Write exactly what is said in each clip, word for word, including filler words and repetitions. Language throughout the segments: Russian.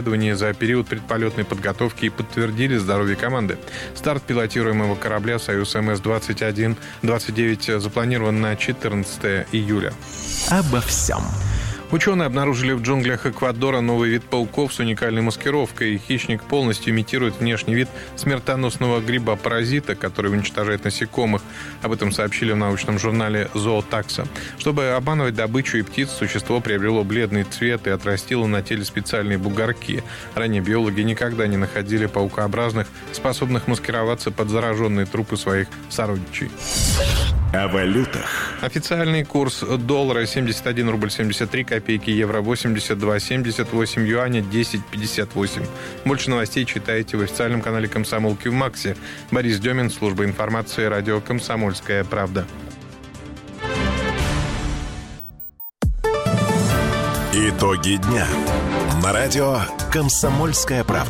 исследований за период предполетной подготовки и подтвердили здоровье команды. Старт пилотируемого корабля «Союз МС двадцать один двадцать девять» запланирован на четырнадцатое июля. Обо всем. Ученые обнаружили в джунглях Эквадора новый вид пауков с уникальной маскировкой. Хищник полностью имитирует внешний вид смертоносного гриба-паразита, который уничтожает насекомых. Об этом сообщили в научном журнале «Зоотакса». Чтобы обманывать добычу и птиц, существо приобрело бледный цвет и отрастило на теле специальные бугорки. Ранее биологи никогда не находили паукообразных, способных маскироваться под зараженные трупы своих сородичей. О валютах. Официальный курс доллара семьдесят один рубль семьдесят три копейки, евро восемьдесят два семьдесят восемь, юаня десять пятьдесят восемь. Больше новостей читайте в официальном канале «Комсомолки» в Максе. Борис Демин, служба информации, радио «Комсомольская правда». Итоги дня на радио «Комсомольская правда».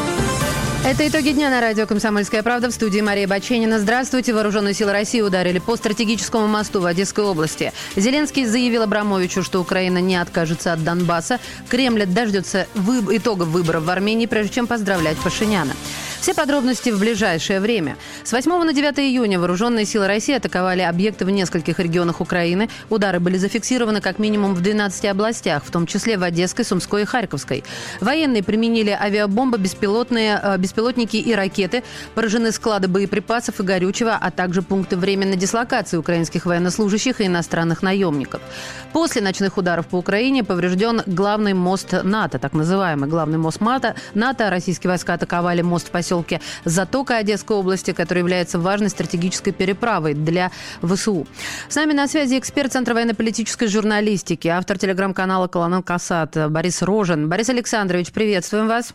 Это итоги дня на радио «Комсомольская правда». В студии Мария Баченина. Здравствуйте. Вооруженные силы России ударили по стратегическому мосту в Одесской области. Зеленский заявил Абрамовичу, что Украина не откажется от Донбасса. Кремль дождется вы... итогов выборов в Армении, прежде чем поздравлять Пашиняна. Все подробности в ближайшее время. С восьмого на девятое июня вооруженные силы России атаковали объекты в нескольких регионах Украины. Удары были зафиксированы как минимум в двенадцати областях, в том числе в Одесской, Сумской и Харьковской. Военные применили авиабомбы, беспилотные, беспилотники и ракеты. Поражены склады боеприпасов и горючего, а также пункты временной дислокации украинских военнослужащих и иностранных наемников. После ночных ударов по Украине поврежден главный мост НАТО, так называемый главный мост НАТО. НАТО. Российские войска атаковали мост в поселке Затока Одесской области, который является важной стратегической переправой для ВСУ. С нами на связи эксперт Центра военно-политической журналистики, автор телеграм-канала «Колонел Касат» Борис Рожен. Борис Александрович, приветствуем вас.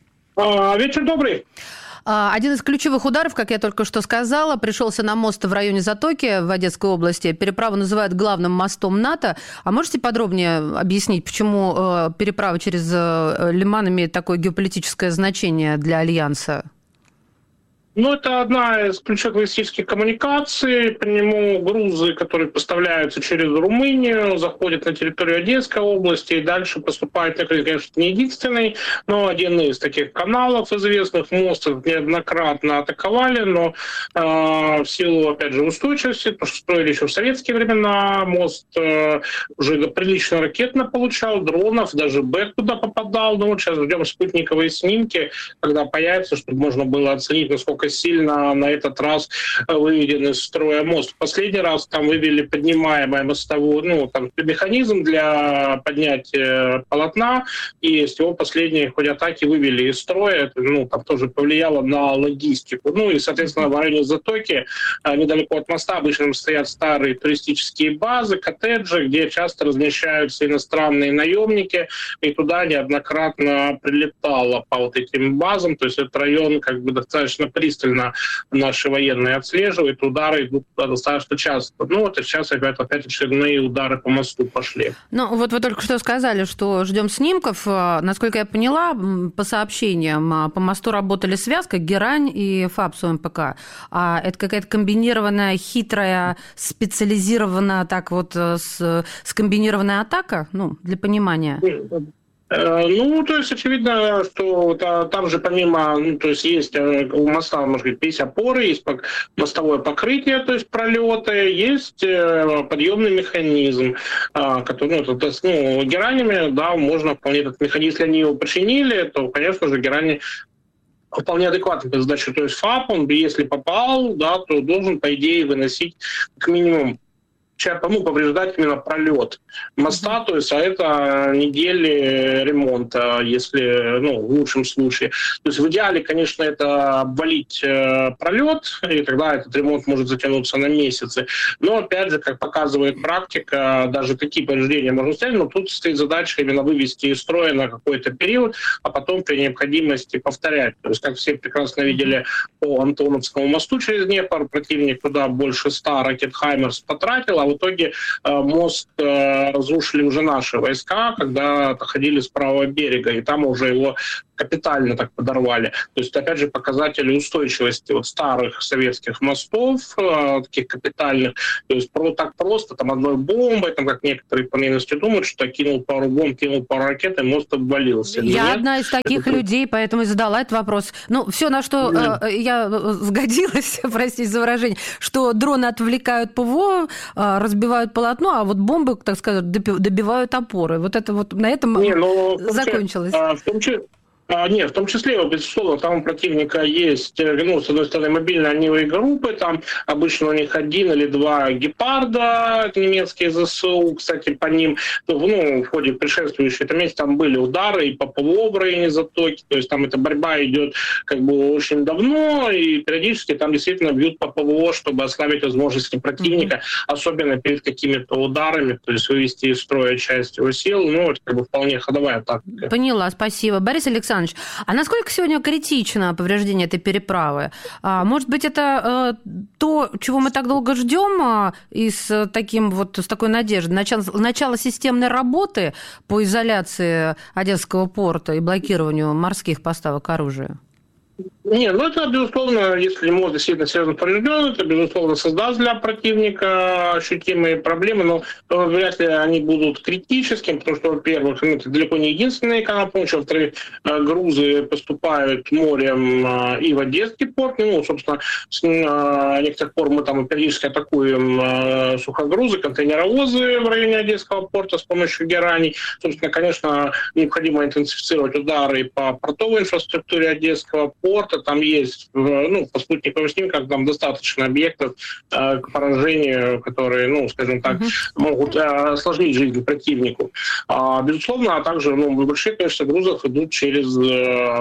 А, вечер добрый. Один из ключевых ударов, как я только что сказала, пришелся на мост в районе Затоки в Одесской области. Переправу называют главным мостом НАТО. А можете подробнее объяснить, почему переправа через Лиман имеет такое геополитическое значение для Альянса? Ну, это одна из ключевых логистических коммуникаций. По нему грузы, которые поставляются через Румынию, заходят на территорию Одесской области и дальше поступают, конечно, не единственный, но один из таких каналов известных. Мост неоднократно атаковали, но э, в силу, опять же, устойчивости, потому что строили еще в советские времена, мост э, уже прилично ракетно получал, дронов, даже БЭК туда попадал. Но вот сейчас ждем спутниковые снимки, когда появятся, чтобы можно было оценить, насколько сильно на этот раз выведен из строя мост. В последний раз там вывели поднимаемый мостовой, ну, там механизм для поднятия полотна, и с его последней хоть атаки вывели из строя. Это, ну, там тоже повлияло на логистику. Ну и, соответственно, в районе Затоки, недалеко от моста, обычно стоят старые туристические базы, коттеджи, где часто размещаются иностранные наемники, и туда неоднократно прилетало по вот этим базам. То есть этот район как бы достаточно пристально наши военные отслеживают, удары идут достаточно часто. Ну вот и сейчас опять, опять очередные удары по мосту пошли. Ну вот вы только что сказали, что ждем снимков. Насколько я поняла, по сообщениям, по мосту работали связка Герань и ФАП СУМПК. А это какая-то комбинированная, хитрая, специализированная, так вот, скомбинированная атака, ну, для понимания? Ну, то есть, очевидно, что там же помимо, ну, то есть, есть у моста, может быть, есть опоры, есть мостовое покрытие, то есть, пролеты, есть подъемный механизм, который, ну, то есть, ну, геранями, да, можно вполне этот механизм, если они его починили, то, конечно же, герани вполне адекватная задача. То есть, ФАП, он, если попал, да, то должен, по идее, выносить как минимум, ну, повреждать именно пролет моста, то есть, а это недели ремонта, если, ну, в лучшем случае. То есть в идеале, конечно, это обвалить э, пролет, и тогда этот ремонт может затянуться на месяцы. Но, опять же, как показывает практика, даже такие повреждения можно снять, но тут стоит задача именно вывести из строя на какой-то период, а потом при необходимости повторять. То есть, как все прекрасно видели по Антоновскому мосту через Днепр, противник туда больше ста ракет «Хаймерс» потратил, а в итоге э, мост э, разрушили уже наши войска, когда отходили с правого берега, и там уже его капитально так подорвали. То есть, опять же, показатели устойчивости вот старых советских мостов, таких капитальных, то есть про, так просто, там, одной бомбой, там, как некоторые по наивности думают, что кинул пару бомб, кинул пару ракет, и мост обвалился. Я Нет, одна из таких это... людей, поэтому и задала этот вопрос. Ну, все, на что э, я сгодилась, простите за выражение, что дроны отвлекают ПВО, э, разбивают полотно, а вот бомбы, так сказать, добивают опоры. Вот это вот на этом Не, ну, закончилось. В том числе, А, нет, в том числе, безусловно, там у противника есть, ну, с одной стороны, мобильные огневые группы, там обычно у них один или два гепарда, немецкие ЗСУ, кстати, по ним, ну, в ходе предшествующей там, месяца там были удары и по ПВО в районе Затоки, то есть там эта борьба идет как бы очень давно, и периодически там действительно бьют по ПВО, чтобы ослабить возможности противника, mm-hmm. особенно перед какими-то ударами, то есть вывести из строя часть его сил, ну, это как бы вполне ходовая тактика. Поняла, спасибо. Борис Александрович, а насколько сегодня критично повреждение этой переправы? Может быть, это то, чего мы так долго ждем, и с, таким вот, с такой надеждой? Начало, начало системной работы по изоляции Одесского порта и блокированию морских поставок оружия? Не, ну это, безусловно, если мост действительно серьезно поврежден, это, безусловно, создаст для противника ощутимые проблемы, но вряд ли они будут критическими, потому что, во-первых, ну, это далеко не единственный канал помощи, во-вторых, грузы поступают морем и в Одесский порт, ну, собственно, с некоторых пор мы там периодически атакуем сухогрузы, контейнеровозы в районе Одесского порта с помощью гераний. Собственно, конечно, необходимо интенсифицировать удары по портовой инфраструктуре Одесского порта. Там есть, ну, по спутниковым снимкам, там достаточно объектов э, к поражению, которые, ну, скажем так, uh-huh. могут э, осложнить жизнь противнику. А, безусловно, а также, ну, большие количество грузов идут через э,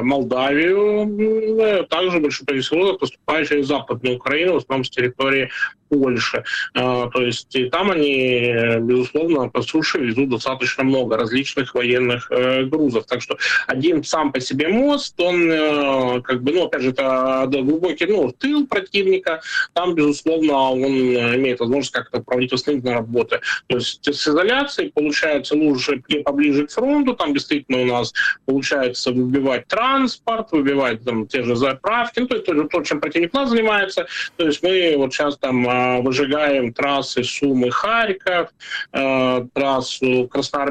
Молдавию, э, также большое количество грузов поступает через Западную Украину, в основном с территории Польши. Э, то есть и там они, безусловно, по суше везут достаточно много различных военных э, грузов. Так что один сам по себе мост, он э, как бы, ну, опять же, это глубокий, ну, тыл противника, там, безусловно, он имеет возможность как-то проводить восстановительные работы. То есть с изоляцией получается лучше поближе к фронту, там действительно у нас получается выбивать транспорт, выбивать там те же заправки, ну, то есть то, то, чем противник нас занимается. То есть мы вот сейчас там выжигаем трассы Сумы-Харьков, э, трассу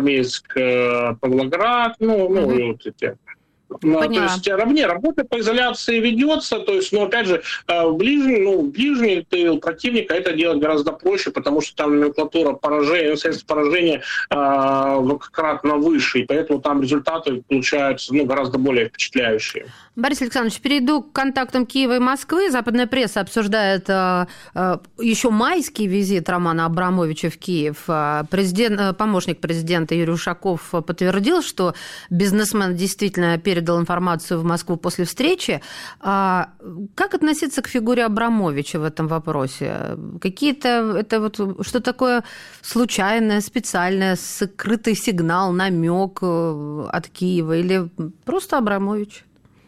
Красноармейск-Павлоград, ну, ну, mm-hmm. вот эти. Ну, то есть равне работа по изоляции ведется, то есть, но опять же, ближний, ну, ближний тыл противника это делать гораздо проще, потому что там номенклатура поражения, средств поражения э, многократно выше, и поэтому там результаты получаются, ну, гораздо более впечатляющие. Борис Александрович, перейду к контактам Киева и Москвы. Западная пресса обсуждает э, э, еще майский визит Романа Абрамовича в Киев. Президент, помощник президента Юрий Ушаков подтвердил, что бизнесмен действительно передал информацию в Москву после встречи. А как относиться к фигуре Абрамовича в этом вопросе? Какие-то, это вот что такое случайное, специальное, скрытый сигнал, намек от Киева или просто Абрамович?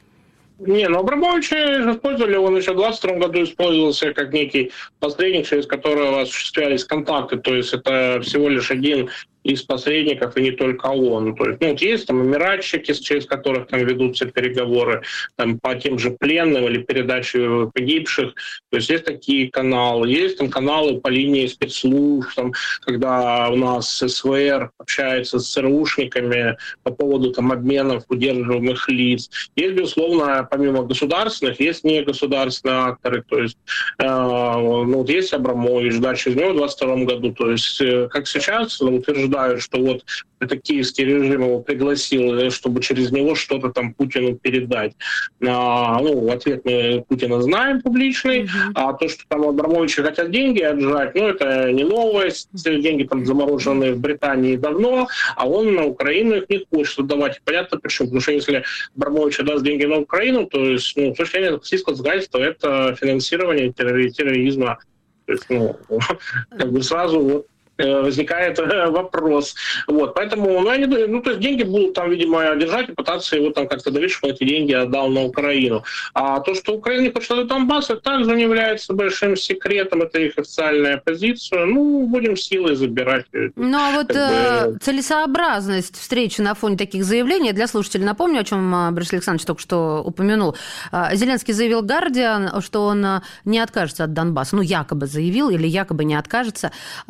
Не, ну Абрамовича использовали, он еще в двадцать втором году использовался как некий посредник, через которого осуществлялись контакты, то есть это всего лишь один из посредников, и не только он. То есть, ну, вот есть там эмиратчики, через которых там ведутся переговоры там, по тем же пленным или передаче погибших. То есть есть такие каналы. Есть там каналы по линии спецслужб, там, когда у нас СВР общается с ЦРУшниками по поводу там, обменов удерживаемых лиц. Есть, безусловно, помимо государственных, есть негосударственные акторы. То есть, э, ну, вот есть Абрамович, да, через него в двадцать втором году. То есть, э, как сейчас утверждают, что вот это киевский режим его пригласил, чтобы через него что-то там Путину передать. А, ну, ответ мы Путина знаем публичный, mm-hmm. а то, что там Абрамовичи хотят деньги отжать, ну, это не новость. Деньги там заморожены в Британии давно, а он на Украину их не хочет отдавать. Понятно почему. Потому что если Абрамович даст деньги на Украину, то есть, ну, с точки зрения российского законодательства, это финансирование терроризма. То есть, ну, как бы сразу вот возникает вопрос. Вот, поэтому, ну, я не думаю, ну, то есть деньги будут там, видимо, держать и пытаться его там как-то добиться, что эти деньги отдал на Украину. А то, что Украина не хочет отдать Донбасс, это также не является большим секретом, это их официальная позиция. Ну, будем силой забирать. Ну, а вот э, бы... целесообразность встречи на фоне таких заявлений, для слушателей напомню, о чем Борис Александрович только что упомянул. Зеленский заявил «Гардиан», что он не откажется от Донбасса. Ну, якобы заявил или якобы не откажется.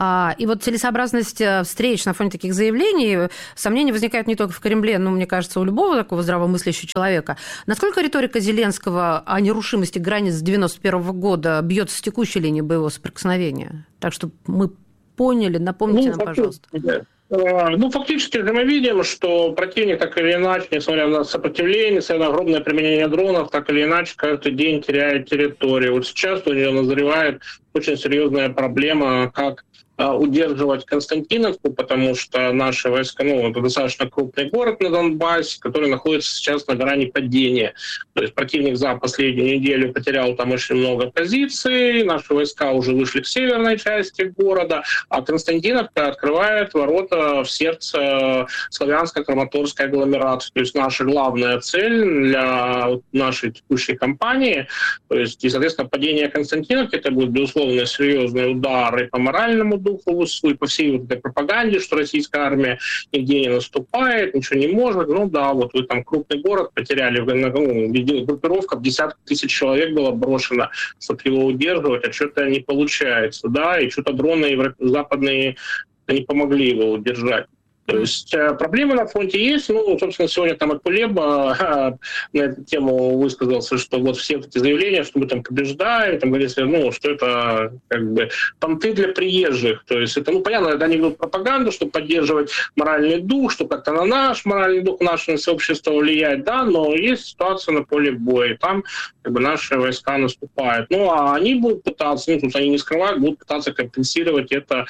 И вот целесообразность встреч на фоне таких заявлений, сомнения возникают не только в Кремле, но, мне кажется, у любого такого здравомыслящего человека. Насколько риторика Зеленского о нерушимости границ девяносто первого года бьется с текущей линии боевого соприкосновения? Так что мы поняли, напомните ну, нам, пожалуйста. Ну, фактически мы видим, что противник так или иначе, несмотря на сопротивление, несмотря на огромное применение дронов, так или иначе каждый день теряет территорию. Вот сейчас у нее назревает очень серьезная проблема, как удерживать Константиновку, потому что наши войска, ну, это достаточно крупный город на Донбассе, который находится сейчас на грани падения. То есть противник за последнюю неделю потерял там очень много позиций, наши войска уже вышли к северной части города, а Константиновка открывает ворота в сердце славянско-краматорской агломерации. То есть наша главная цель для нашей текущей кампании, то есть, и, соответственно, падение Константиновки, это будет, безусловно, серьезный удар и по моральному духу, и по всей вот этой пропаганде, что российская армия нигде не наступает, ничего не может. Ну да, вот вы там крупный город потеряли, ну, группировка в десятки тысяч человек была брошена, чтобы его удерживать, а что-то не получается, да, и что-то дроны западные не помогли его удержать. То есть проблемы на фронте есть. Ну, собственно, сегодня там Акулеба на эту тему высказался, что вот все эти заявления, что мы там побеждаем, там говорится, ну, что это как бы понты для приезжих. То есть это, ну, понятно, это они ведут пропаганду, чтобы поддерживать моральный дух, что как-то на наш моральный дух, наше сообщество влияет, да, но есть ситуация на поле боя, и там как бы наши войска наступают. Ну, а они будут пытаться, ну, тут они не скрывают, будут пытаться компенсировать это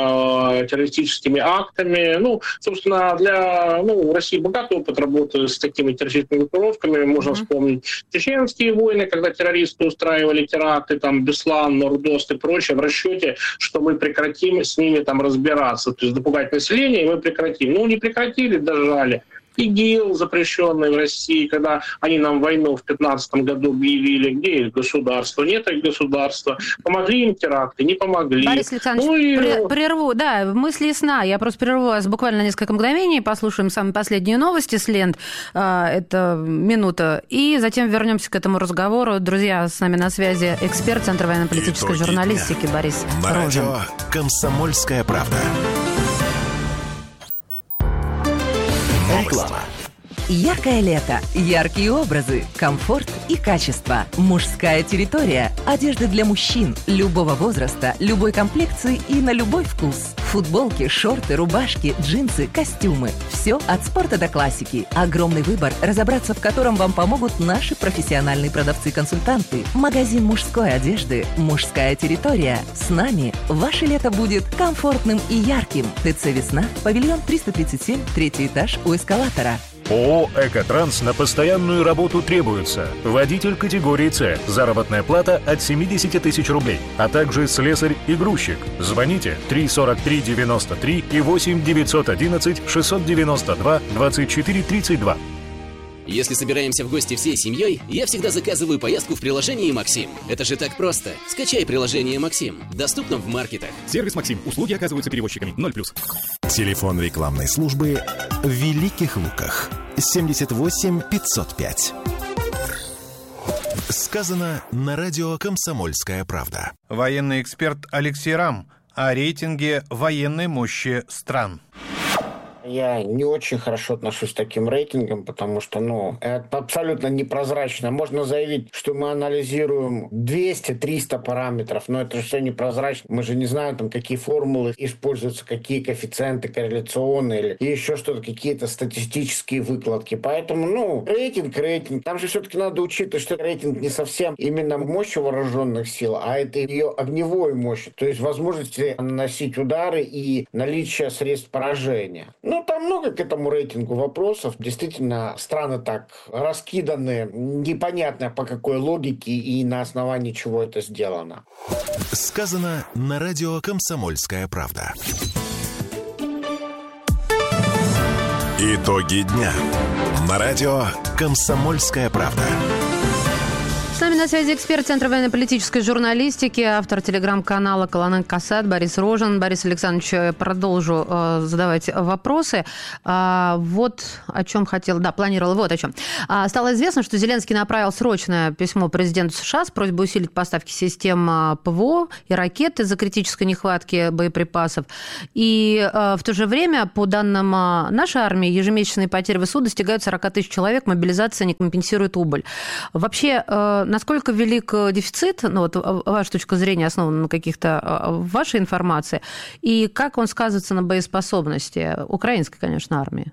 э, террористическими актами. Ну, собственно, для ну, России богатый опыт работы с такими террористическими группировками. Можно mm-hmm. вспомнить чеченские войны, когда террористы устраивали теракты, там, Беслан, Нордост и прочее, в расчете, что мы прекратим с ними там разбираться. То есть запугать население, и мы прекратим. Ну, не прекратили, дожали. ИГИЛ, запрещенный в России, когда они нам войну в пятнадцатом году объявили, где их государство, нет их государства, помогли им теракты, не помогли. Борис Александрович, ну и... прерву, да, мысли ясна, я просто прерву вас буквально несколько мгновений, послушаем самые последние новости с лент, это минута, и затем вернемся к этому разговору. Друзья, с нами на связи эксперт Центра военно-политической Итоги журналистики дня. Борис на Рожин. Радио «Комсомольская правда». Реклама. Яркое лето, яркие образы, комфорт и качество. Мужская территория. Одежда для мужчин любого возраста, любой комплекции и на любой вкус. Футболки, шорты, рубашки, джинсы, костюмы. Все от спорта до классики. Огромный выбор, разобраться в котором вам помогут наши профессиональные продавцы-консультанты. Магазин мужской одежды «Мужская территория». С нами ваше лето будет комфортным и ярким. ТЦ «Весна», павильон триста тридцать семь, третий этаж у эскалатора. ООО «Экотранс» на постоянную работу требуется. Водитель категории С. Заработная плата от семьдесят тысяч рублей. А также слесарь и грузчик. Звоните три сорок три девяносто три и восемь девятьсот одиннадцать шестьсот девяносто два двадцать четыре тридцать два. Если собираемся в гости всей семьей, я всегда заказываю поездку в приложении «Максим». Это же так просто. Скачай приложение «Максим». Доступно в маркетах. Сервис «Максим». Услуги оказываются перевозчиками. ноль плюс. Телефон рекламной службы в Великих Луках. семьдесят восемь пятьсот пять. Сказано на радио «Комсомольская правда». Военный эксперт Алексей Рам о рейтинге военной мощи стран. Я не очень хорошо отношусь к таким рейтингам, потому что, ну, это абсолютно непрозрачно. Можно заявить, что мы анализируем двести-триста параметров, но это же все непрозрачно. Мы же не знаем, там, какие формулы используются, какие коэффициенты корреляционные или еще что-то, какие-то статистические выкладки. Поэтому, ну, рейтинг, рейтинг. Там же все-таки надо учитывать, что рейтинг не совсем именно мощь вооруженных сил, а это ее огневой мощь, то есть возможности наносить удары и наличие средств поражения. Ну, там много к этому рейтингу вопросов. Действительно, страны так раскиданы, непонятно по какой логике и на основании чего это сделано. Сказано на радио «Комсомольская правда». Итоги дня на радио «Комсомольская правда». С нами на связи эксперт Центра военно-политической журналистики, автор телеграм-канала «Колонен Касат» Борис Рожин. Борис Александрович, я продолжу э, задавать вопросы. А, вот о чем хотел, да, планировал, вот о чем. А, стало известно, что Зеленский направил срочное письмо президенту США с просьбой усилить поставки систем ПВО и ракет из-за критической нехватки боеприпасов. И э, в то же время, по данным нашей армии, ежемесячные потери ВСУ достигают сорок тысяч человек, мобилизация не компенсирует убыль. Вообще, э, насколько велик дефицит, ну вот ваша точка зрения основана на каких-то вашей информации, и как он сказывается на боеспособности украинской, конечно, армии?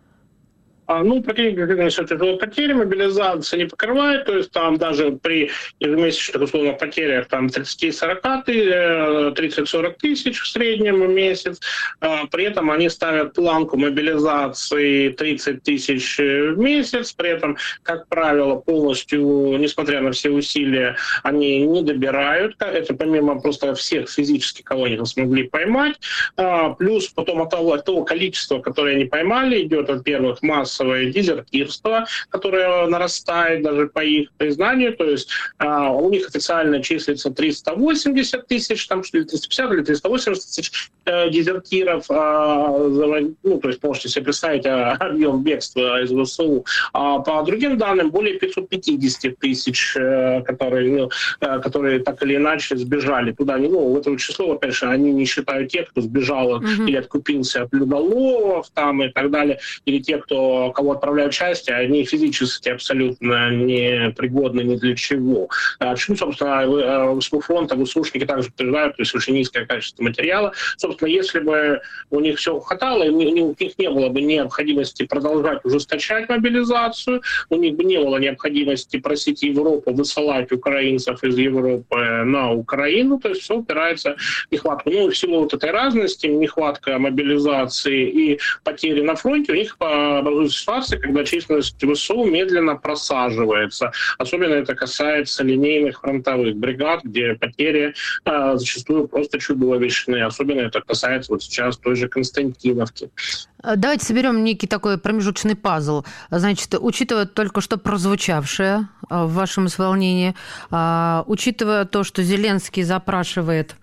Ну, противник несет тяжелые потери, мобилизация не покрывает, то есть там даже при ежемесячных условных потерях там тридцать-сорок тысяч, тридцать-сорок тысяч в среднем в месяц. При этом они ставят планку мобилизации тридцать тысяч в месяц. При этом, как правило, полностью, несмотря на все усилия, они не добирают. Это помимо просто всех физически, кого они смогли поймать. Плюс потом от того, от того количества, которое они поймали, идет, во-первых, массовое дезертирство, которое нарастает даже по их признанию. То есть а, у них официально числится триста восемьдесят тысяч, там, или триста пятьдесят, или триста восемьдесят тысяч э, дезертиров. А, ну, то есть можете себе представить а, объем бегства из ВСУ. А по другим данным, более пятьсот пятьдесят тысяч, э, которые, ну, э, которые так или иначе сбежали туда. Ну, в это число, опять же, они не считают тех, кто сбежал mm-hmm. или откупился от людоловов там, и так далее, или те, кто кого отправляют в части, они физически абсолютно не пригодны ни для чего. Почему, собственно, с фронта ВСУшники также утверждают, то есть очень низкое качество материала. Собственно, если бы у них все хватало, и у них не было бы необходимости продолжать ужесточать мобилизацию, у них бы не было необходимости просить Европу высылать украинцев из Европы на Украину, то есть все упирается в нехватку. Ну, в силу вот этой разности, нехватка мобилизации и потери на фронте, у них образуется ситуация, когда численность ВСУ медленно просаживается. Особенно это касается линейных фронтовых бригад, где потери э, зачастую просто чудовищные. Особенно это касается вот сейчас той же Константиновки. Давайте соберем некий такой промежуточный пазл. Значит, учитывая только что прозвучавшее в вашем исполнении, учитывая то, что Зеленский запрашивает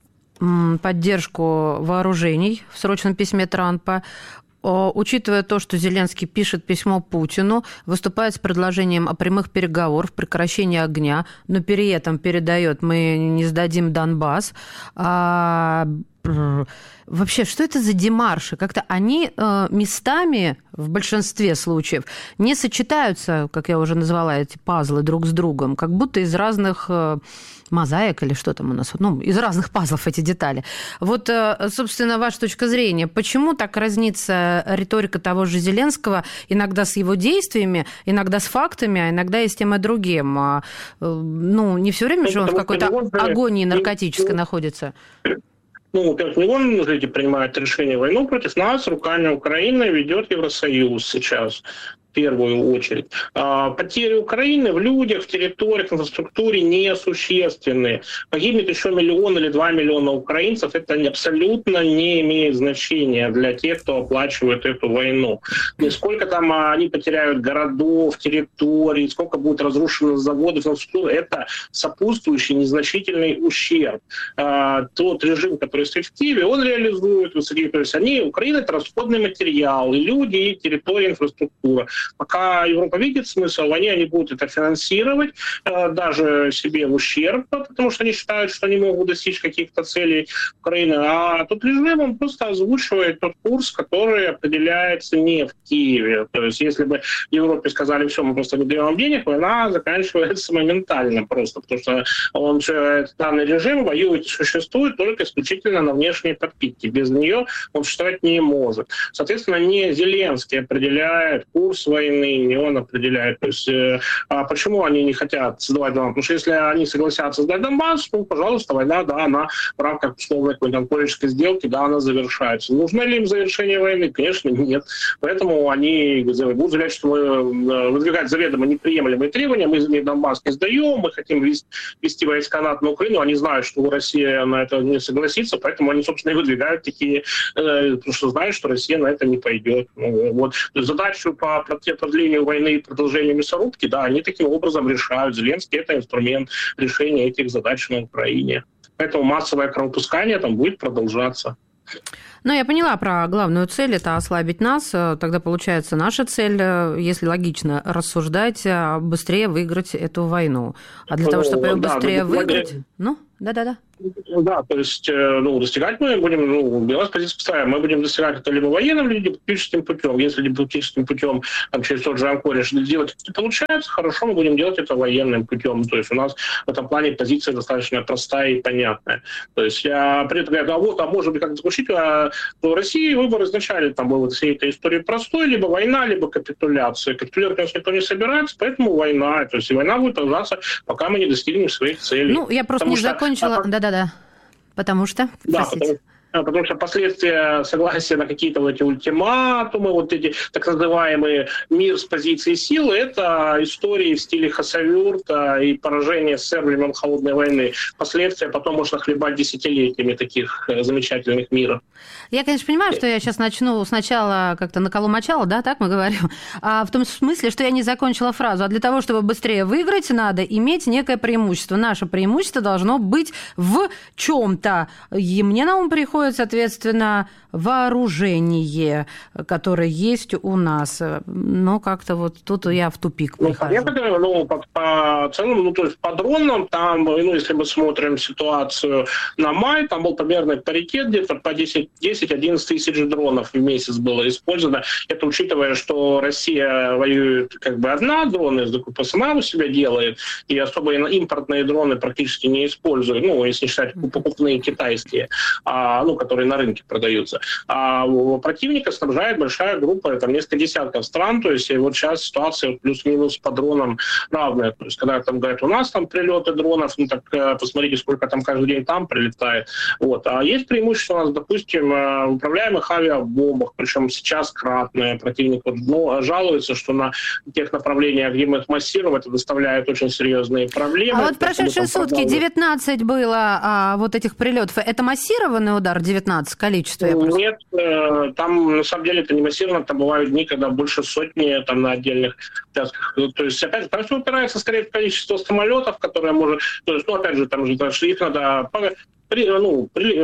поддержку вооружений в срочном письме Трампа, учитывая то, что Зеленский пишет письмо Путину, выступает с предложением о прямых переговорах, прекращении огня, но при этом передает: мы не сдадим Донбасс. А, вообще, что это за демарши? Как-то они э, местами, в большинстве случаев, не сочетаются, как я уже назвала, эти пазлы друг с другом, как будто из разных... Э, мозаик или что там у нас, ну, из разных пазлов эти детали. Вот, собственно, ваша точка зрения, почему так разнится риторика того же Зеленского иногда с его действиями, иногда с фактами, а иногда и с тем и другим? Ну, не все время же он в какой-то агонии наркотической находится. Ну, во-первых, не он, люди принимают решение войну против нас, руками Украины ведет Евросоюз сейчас. В первую очередь. Потери Украины в людях, в территориях, в инфраструктуре несущественные. Погибнет еще миллион или два миллиона украинцев. Это абсолютно не имеет значения для тех, кто оплачивает эту войну. И сколько там они потеряют городов, территорий, сколько будет разрушено заводов, инфраструктуры, это сопутствующий незначительный ущерб. Тот режим, который стоит в Киеве, он реализует высокие. То есть они, Украина — это расходный материал, и люди, и территория, инфраструктура. Пока Европа видит смысл, они, они будут это финансировать, э, даже себе в ущерб, потому что они считают, что они могут достичь каких-то целей Украины. А тот режим, он просто озвучивает тот курс, который определяется не в Киеве. То есть если бы в Европе сказали: все, мы просто не даем вам денег, война заканчивается моментально просто, потому что он, данный режим воюет и существует только исключительно на внешней подпитке. Без нее он существовать не может. Соответственно, не Зеленский определяет курс войны, не он определяет. То есть, э, а почему они не хотят создавать Донбасс? Потому что если они согласятся создать Донбасс, ну, пожалуйста, война, да, она в рамках условной какой-то политической сделки, да, она завершается. Нужно ли им завершение войны? Конечно, нет. Поэтому они будут заявлять, что мы выдвигать заведомо неприемлемые требования, мы Донбасс не сдаем, мы хотим вести войска НАТО на Украину. Они знают, что Россия на это не согласится, поэтому они, собственно, и выдвигают такие, потому что знают, что Россия на это не пойдет. Ну, вот. Задачу по продлению войны и продолжению мясорубки, да, они таким образом решают. Зеленский — это инструмент решения этих задач на Украине. Поэтому массовое кровопускание там будет продолжаться. Ну, я поняла про главную цель – это ослабить нас. Тогда, получается, наша цель, если логично рассуждать, быстрее выиграть эту войну. А для ну, того, чтобы ее да, быстрее выиграть… Ну, да-да-да. Да, то есть, ну, достигать мы будем, ну, белая позиция поставим, мы будем достигать это либо военным, либо дипломатическим путем. Если дипломатическим путем, там, через тот же Анкоридж делать это получается, хорошо, мы будем делать это военным путем. То есть у нас в этом плане позиция достаточно простая и понятная. То есть я при этом говорю, а вот, а может быть, как заключить, а в России выбор изначально там был вот всей этой истории простой, либо война, либо капитуляция. Капитулировать у нас никто не собирается, поэтому война. То есть и война будет продолжаться, пока мы не достигнем своих целей. Ну, я просто потому не что... закончила... Да-да-да. Потому что? Да, потому, потому что последствия согласия на какие-то вот эти ультиматумы, вот эти так называемые мир с позиции силы, это истории в стиле Хасавюрта и поражение СССР времен Холодной войны. Последствия потом можно хлебать десятилетиями таких замечательных миров. Я, конечно, понимаю, что я сейчас начну сначала как-то наколу-мочалу, да, так мы говорим, а в том смысле, что я не закончила фразу. А для того, чтобы быстрее выиграть, надо иметь некое преимущество. Наше преимущество должно быть в чем-то. И мне на ум приходит, соответственно, вооружение, которое есть у нас. Но как-то вот тут я в тупик прихожу. Ну, ну по, по целому, ну, то есть по дронам, там, ну, если мы смотрим ситуацию на май, там был примерно паритет где-то по десять-одиннадцать тысяч дронов в месяц было использовано. Это учитывая, что Россия воюет как бы одна, дроны закупа сама у себя делает, и особо импортные дроны практически не используют, ну, если считать покупные китайские, а, ну, которые на рынке продаются. А противника снабжает большая группа, там несколько десятков стран, то есть и вот сейчас ситуация плюс-минус по дронам равная. То есть когда там говорят, у нас там прилеты дронов, ну так посмотрите, сколько там каждый день там прилетает. Вот. А есть преимущество у нас, допустим, в управляемых авиабомбах, причем сейчас кратное. Противник вот, ну, жалуется, что на тех направлениях, где мы их массируем, это доставляет очень серьезные проблемы. А вот в прошедшие сутки девятнадцать было а, вот этих прилетов. Это массированный удар, девятнадцать количество? Нет, там на самом деле это не массированно, там бывают дни, когда больше сотни там на отдельных участках. То есть, опять же, там все упирается скорее в количество самолетов, которые может... То есть, ну, опять же, там же их надо... При, ну, при,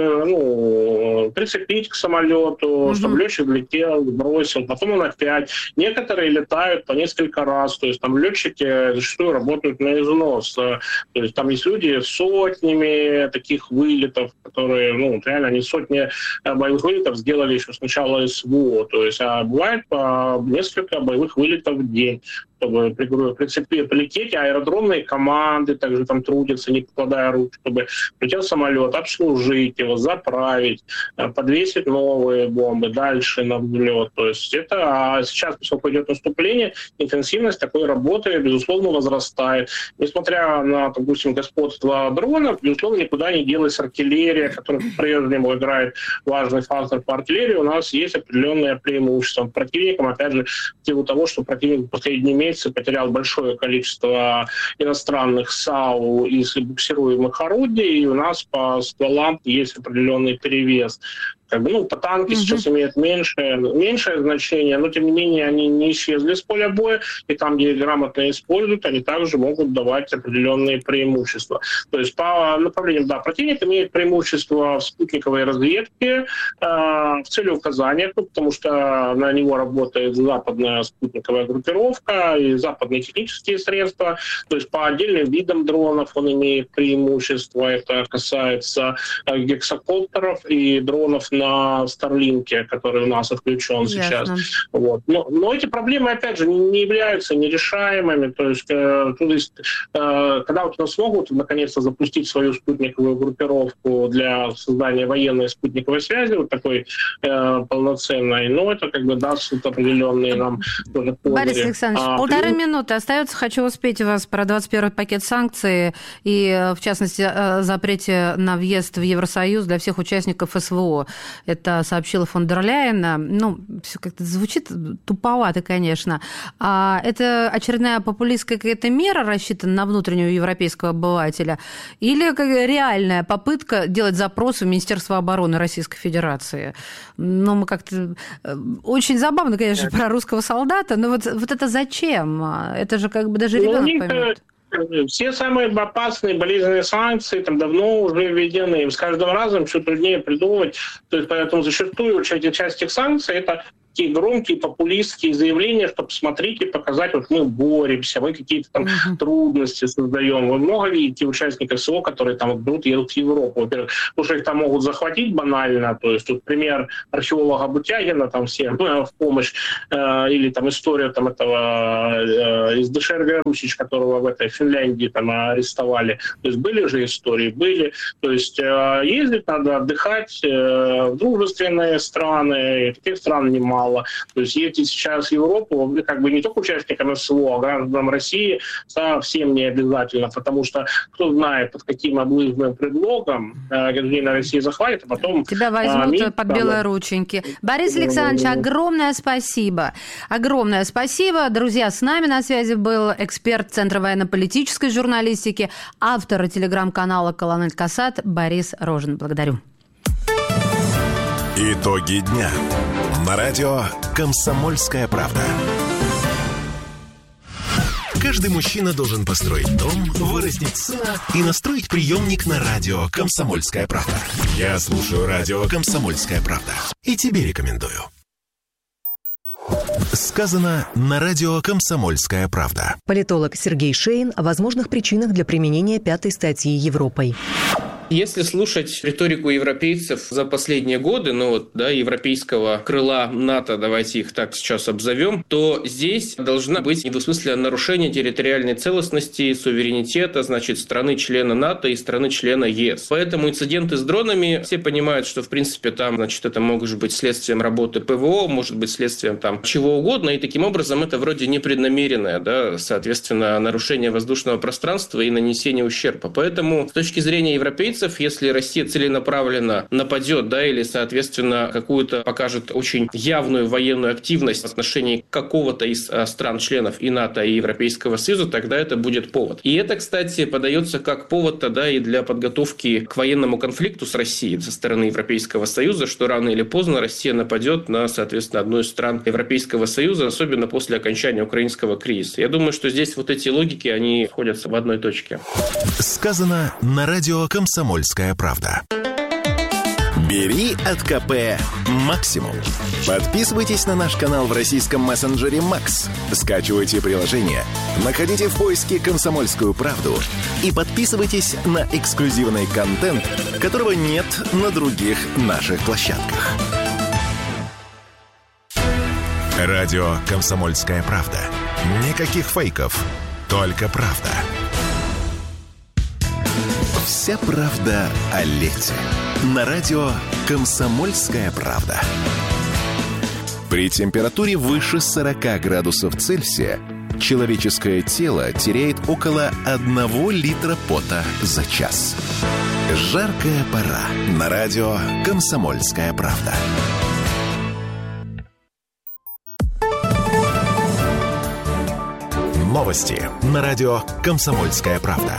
ну, прицепить к самолету, mm-hmm. чтобы летчик летел, бросил, потом он опять. Некоторые летают по несколько раз, то есть там летчики зачастую работают на износ. То есть там есть люди с сотнями таких вылетов, которые, ну, реально они сотни боевых вылетов сделали еще с начала СВО. То есть, а бывает по несколько боевых вылетов в день, чтобы прицепить, прилететь, аэродромные команды также там трудятся, не покладая рук, чтобы прилетел самолет, обслужить его, заправить, подвесить новые бомбы, дальше на взлет. То есть это а сейчас, поскольку идет наступление, интенсивность такой работы, безусловно, возрастает. Несмотря на, допустим, господство дронов, безусловно, никуда не делась артиллерия, которая по-прежнему играет важный фактор по артиллерии. У нас есть определенное преимущество. Противникам, опять же, в силу того, что противник в последние месяцы потерял большое количество иностранных САУ и буксируемых орудий, и у нас по стволам есть определенный перевес. Как бы, ну, по танки mm-hmm. сейчас имеют меньшее, меньшее значение, но, тем не менее, они не исчезли с поля боя, и там, где их грамотно используют, они также могут давать определенные преимущества. То есть по направлениям, да, противник имеет преимущество в спутниковой разведке, э, в целеуказаниях, ну, потому что на него работает западная спутниковая группировка и западные технические средства. То есть по отдельным видам дронов он имеет преимущество. Это касается э, гексакоптеров и дронов на Starlink, который у нас отключен Ясно. сейчас. Вот. Но, но эти проблемы, опять же, не являются нерешаемыми. То есть, э, то есть э, когда вот у нас смогут наконец-то запустить свою спутниковую группировку для создания военной спутниковой связи, вот такой э, полноценной, ну, это как бы даст вот определенные нам тоже козыри. Борис Александрович, а, полторы плюс... минуты остается. Хочу успеть вас про двадцать первый пакет санкций и, в частности, запрете на въезд в Евросоюз для всех участников СВО. Это сообщила фон дер Ляйен. Ну, все как-то звучит туповато, конечно. А это очередная популистская какая-то мера, рассчитана на внутреннего европейского обывателя, или как реальная попытка делать запрос в Министерство обороны Российской Федерации? Ну, мы как-то... Очень забавно, конечно, про русского солдата, но вот, вот это зачем? Это же как бы даже ребенок ну, поймет. Все самые опасные болезненные санкции там давно уже введены. С каждым разом все труднее придумывать. То есть, поэтому зачастую часть, часть этих санкций – это такие громкие популистские заявления, что посмотрите, показать, вот мы боремся, мы какие-то там uh-huh. трудности создаем. Вы много видите участников СВО, которые там вот берут, едут в Европу. Во-первых, потому что их там могут захватить банально. То есть, тут пример археолога Бутягина там всем ну, в помощь. Э, или там история там этого э, из Дешерга Русич, которого в этой Финляндии там арестовали. То есть, были же истории, были. То есть, э, ездить надо, отдыхать э, в дружественные страны. Таких стран немало. То есть ездить сейчас в Европу как бы не только участникам СВО, а гражданам России совсем не обязательно, потому что кто знает, под каким облыжным предлогом гражданина России захватит, а потом... Тебя возьмут а, под там... белые рученьки. Борис Александрович, огромное спасибо. Огромное спасибо. Друзья, с нами на связи был эксперт Центра военно-политической журналистики, автор телеграм-канала «Колонель Касат» Борис Рожин. Благодарю. Итоги дня. На радио «Комсомольская правда». Каждый мужчина должен построить дом, вырастить сына и настроить приемник на радио «Комсомольская правда». Я слушаю радио «Комсомольская правда» и тебе рекомендую. Сказано на радио «Комсомольская правда». Политолог Сергей Шейн о возможных причинах для применения пятой статьи Европой. Если слушать риторику европейцев за последние годы, ну вот, да, европейского крыла НАТО, давайте их так сейчас обзовем, то здесь должна быть недвусмысленное нарушение территориальной целостности, суверенитета, значит, страны-члена НАТО и страны-члена ЕС. Поэтому инциденты с дронами, все понимают, что, в принципе, там, значит, это может быть следствием работы ПВО, может быть следствием там чего угодно, и таким образом это вроде непреднамеренное, да, соответственно, нарушение воздушного пространства и нанесение ущерба. Поэтому с точки зрения европейцев, если Россия целенаправленно нападет, да, или, соответственно, какую-то покажет очень явную военную активность в отношении какого-то из стран-членов и НАТО, и Европейского Союза, тогда это будет повод. И это, кстати, подается как повод тогда и для подготовки к военному конфликту с Россией со стороны Европейского Союза, что рано или поздно Россия нападет на, соответственно, одну из стран Европейского Союза, особенно после окончания украинского кризиса. Я думаю, что здесь вот эти логики, они сходятся в одной точке. Сказано на радио «Комсомольская правда». Бери от КП максимум. Подписывайтесь на наш канал в российском мессенджере Макс. Скачивайте приложение, находите в поиске «Комсомольскую правду» и подписывайтесь на эксклюзивный контент, которого нет на других наших площадках. Радио «Комсомольская правда». Никаких фейков, только правда. Вся правда о лете. На радио «Комсомольская правда». При температуре выше сорок градусов Цельсия человеческое тело теряет около одного литра пота за час. Жаркая пора. На радио «Комсомольская правда». Новости на радио «Комсомольская правда».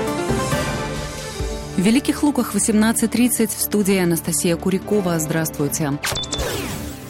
В Великих Луках восемнадцать тридцать, в студии Анастасия Курякова. Здравствуйте.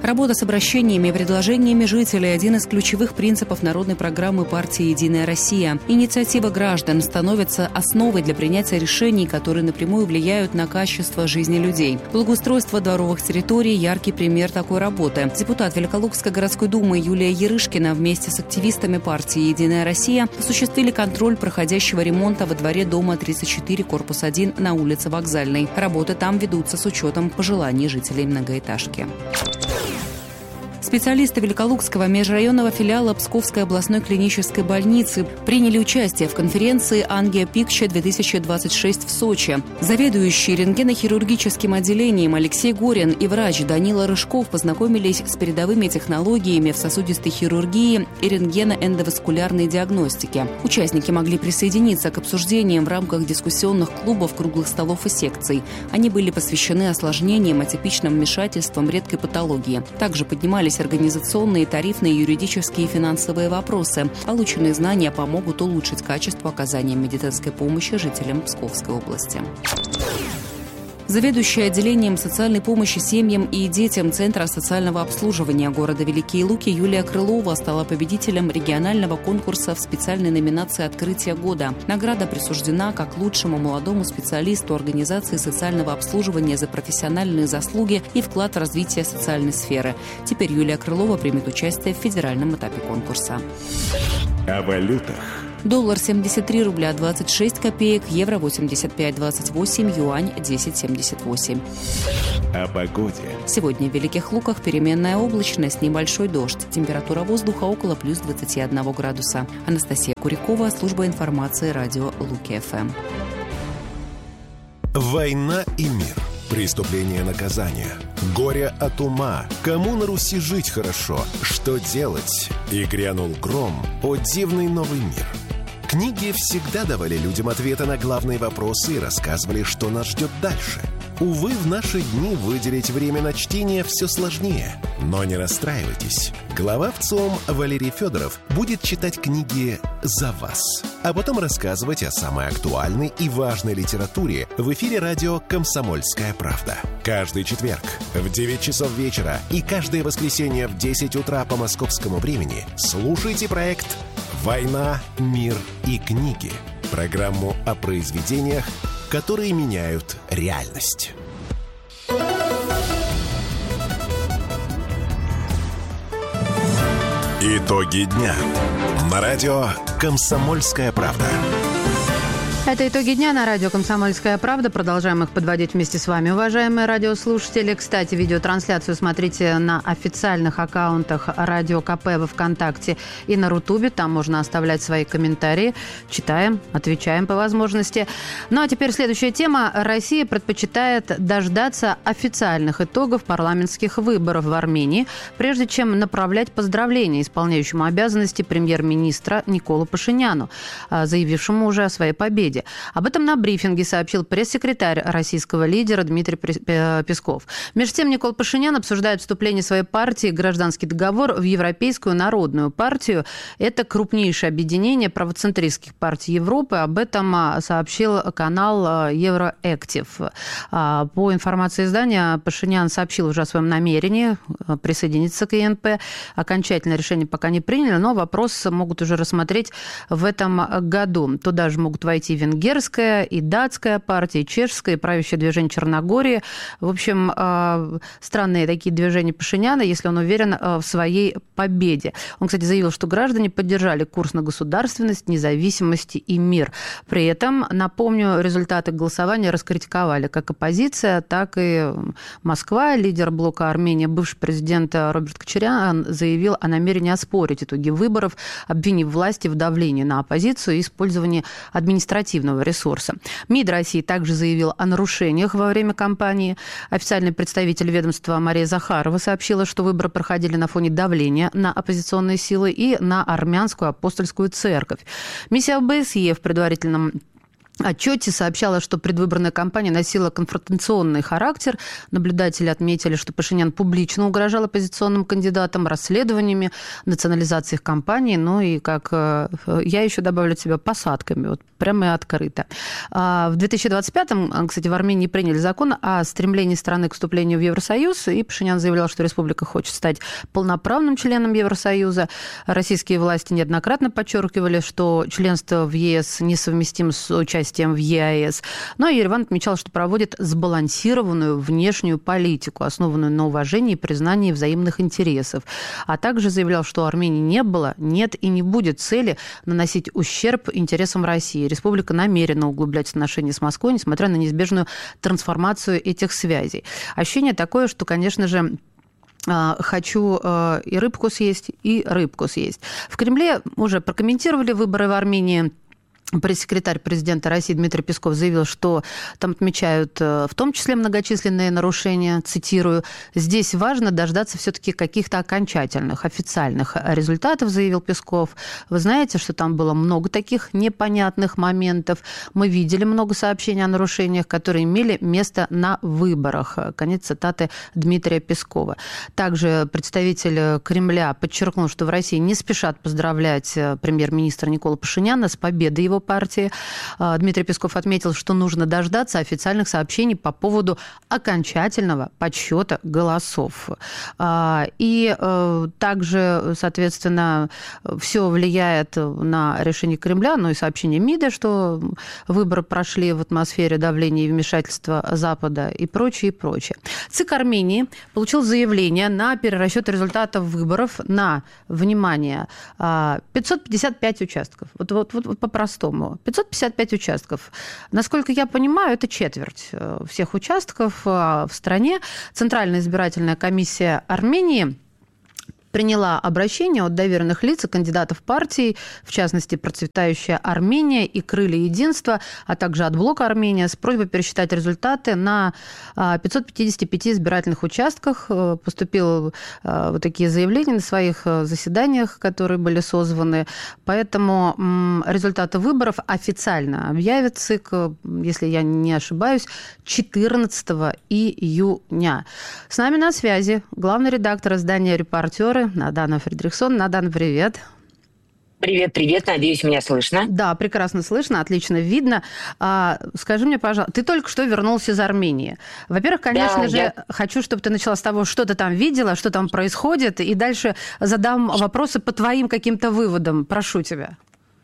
Работа с обращениями и предложениями жителей – один из ключевых принципов народной программы партии «Единая Россия». Инициатива граждан становится основой для принятия решений, которые напрямую влияют на качество жизни людей. Благоустройство дворовых территорий – яркий пример такой работы. Депутат Великолукской городской думы Юлия Ярышкина вместе с активистами партии «Единая Россия» осуществили контроль проходящего ремонта во дворе дома тридцать четыре, корпус один на улице Вокзальной. Работы там ведутся с учетом пожеланий жителей многоэтажки. Специалисты Великолукского межрайонного филиала Псковской областной клинической больницы приняли участие в конференции «Ангиопикча-две тысячи двадцать шесть» в Сочи. Заведующий рентгенохирургическим отделением Алексей Горин и врач Данила Рыжков познакомились с передовыми технологиями в сосудистой хирургии и рентгеноэндоваскулярной диагностике. Участники могли присоединиться к обсуждениям в рамках дискуссионных клубов, круглых столов и секций. Они были посвящены осложнениям, атипичным вмешательствам, редкой патологии. Также поднимались организационные, тарифные, юридические и финансовые вопросы. Полученные знания помогут улучшить качество оказания медицинской помощи жителям Псковской области. Заведующая отделением социальной помощи семьям и детям Центра социального обслуживания города Великие Луки Юлия Крылова стала победителем регионального конкурса в специальной номинации «Открытие года». Награда присуждена как лучшему молодому специалисту организации социального обслуживания за профессиональные заслуги и вклад в развитие социальной сферы. Теперь Юлия Крылова примет участие в федеральном этапе конкурса. О валютах. Доллар семьдесят три рубля двадцать шесть копеек, евро восемьдесят пять двадцать восемь, юань десять семьдесят восемь. О погоде. Сегодня в Великих Луках переменная облачность, небольшой дождь. Температура воздуха около плюс двадцати одного градуса. Анастасия Курякова, служба информации, радио Луки-ФМ. Война и мир. Преступление и наказание. Горе от ума. Кому на Руси жить хорошо? Что делать? И грянул гром. О дивный новый мир. Книги всегда давали людям ответы на главные вопросы и рассказывали, что нас ждет дальше. Увы, в наши дни выделить время на чтение все сложнее. Но не расстраивайтесь. Глава ВЦИОМ Валерий Федоров будет читать книги за вас, а потом рассказывать о самой актуальной и важной литературе в эфире радио «Комсомольская правда». Каждый четверг в девять часов вечера и каждое воскресенье в десять утра по московскому времени слушайте проект «Война, мир и книги». Программу о произведениях, которые меняют реальность. Итоги дня. На радио «Комсомольская правда». Это «Итоги дня» на радио «Комсомольская правда». Продолжаем их подводить вместе с вами, уважаемые радиослушатели. Кстати, видеотрансляцию смотрите на официальных аккаунтах Радио КП во ВКонтакте и на Рутубе. Там можно оставлять свои комментарии. Читаем, отвечаем по возможности. Ну а теперь следующая тема. Россия предпочитает дождаться официальных итогов парламентских выборов в Армении, прежде чем направлять поздравления исполняющему обязанности премьер-министра Николу Пашиняну, заявившему уже о своей победе. Об этом на брифинге сообщил пресс-секретарь российского лидера Дмитрий Песков. Между тем, Никол Пашинян обсуждает вступление своей партии «Гражданский договор» в Европейскую народную партию. Это крупнейшее объединение правоцентристских партий Европы. Об этом сообщил канал Евроэктив. По информации издания, Пашинян сообщил уже о своем намерении присоединиться к ЕНП. Окончательное решение пока не приняли, но вопрос могут уже рассмотреть в этом году. Туда же могут войти венгерская, и датская партия, и чешская, и правящее движение Черногории. В общем, странные такие движения Пашиняна, если он уверен в своей победе. Он, кстати, заявил, что граждане поддержали курс на государственность, независимость и мир. При этом, напомню, результаты голосования раскритиковали как оппозиция, так и Москва. Лидер блока Армения, бывший президент Роберт Кочарян, заявил о намерении оспорить итоги выборов, обвинив власти в давлении на оппозицию и использовании административного ресурса. МИД России также заявил о нарушениях во время кампании. Официальный представитель ведомства Мария Захарова сообщила, что выборы проходили на фоне давления на оппозиционные силы и на армянскую апостольскую церковь. Миссия ОБСЕ в предварительном отчете сообщалось, что предвыборная кампания носила конфронтационный характер. Наблюдатели отметили, что Пашинян публично угрожал оппозиционным кандидатам расследованиями, национализацией их кампании, ну и, как я еще добавлю от себя, посадками, вот прямо и открыто. В две тысячи двадцать пятом, кстати, в Армении приняли закон о стремлении страны к вступлению в Евросоюз, и Пашинян заявлял, что республика хочет стать полноправным членом Евросоюза. Российские власти неоднократно подчеркивали, что членство в ЕС несовместимо с участием в ЕАЭС. Но Ереван отмечал, что проводит сбалансированную внешнюю политику, основанную на уважении и признании взаимных интересов. А также заявлял, что у Армении не было, нет и не будет цели наносить ущерб интересам России. Республика намерена углублять отношения с Москвой, несмотря на неизбежную трансформацию этих связей. Ощущение такое, что, конечно же, хочу и рыбку съесть, и рыбку съесть. В Кремле уже прокомментировали выборы в Армении. Пресс-секретарь президента России Дмитрий Песков заявил, что там отмечают в том числе многочисленные нарушения, цитирую, «Здесь важно дождаться все-таки каких-то окончательных, официальных результатов», заявил Песков. Вы знаете, что там было много таких непонятных моментов. Мы видели много сообщений о нарушениях, которые имели место на выборах. Конец цитаты Дмитрия Пескова. Также представитель Кремля подчеркнул, что в России не спешат поздравлять премьер-министра Николу Пашиняна с победой его партии. Дмитрий Песков отметил, что нужно дождаться официальных сообщений по поводу окончательного подсчета голосов. И также, соответственно, все влияет на решение Кремля, но и сообщение МИДа, что выборы прошли в атмосфере давления и вмешательства Запада и прочее, и прочее. ЦИК Армении получил заявление на перерасчет результатов выборов на, внимание, пятьсот пятьдесят пять участков. Вот, вот, вот по-простому. пятьсот пятьдесят пять участков. Насколько я понимаю, это четверть всех участков в стране. Центральная избирательная комиссия Армении приняла обращение от доверенных лиц и кандидатов партий, в частности, «Процветающая Армения» и «Крылья единства», а также от блока «Армения» с просьбой пересчитать результаты на пятьсот пятидесяти пяти избирательных участках. Поступило вот такие заявления на своих заседаниях, которые были созваны. Поэтому результаты выборов официально объявит ЦИК, если я не ошибаюсь, четырнадцатого июня. С нами на связи главный редактор издания «Репортеры» Надана Фридрихсон. Надан, привет. Привет, привет. Надеюсь, меня слышно. Да, прекрасно слышно, отлично видно. А, скажи мне, пожалуйста, ты только что вернулся из Армении. Во-первых, конечно да, же, я... хочу, чтобы ты начала с того, что ты там видела, что там происходит, и дальше задам вопросы по твоим каким-то выводам. Прошу тебя.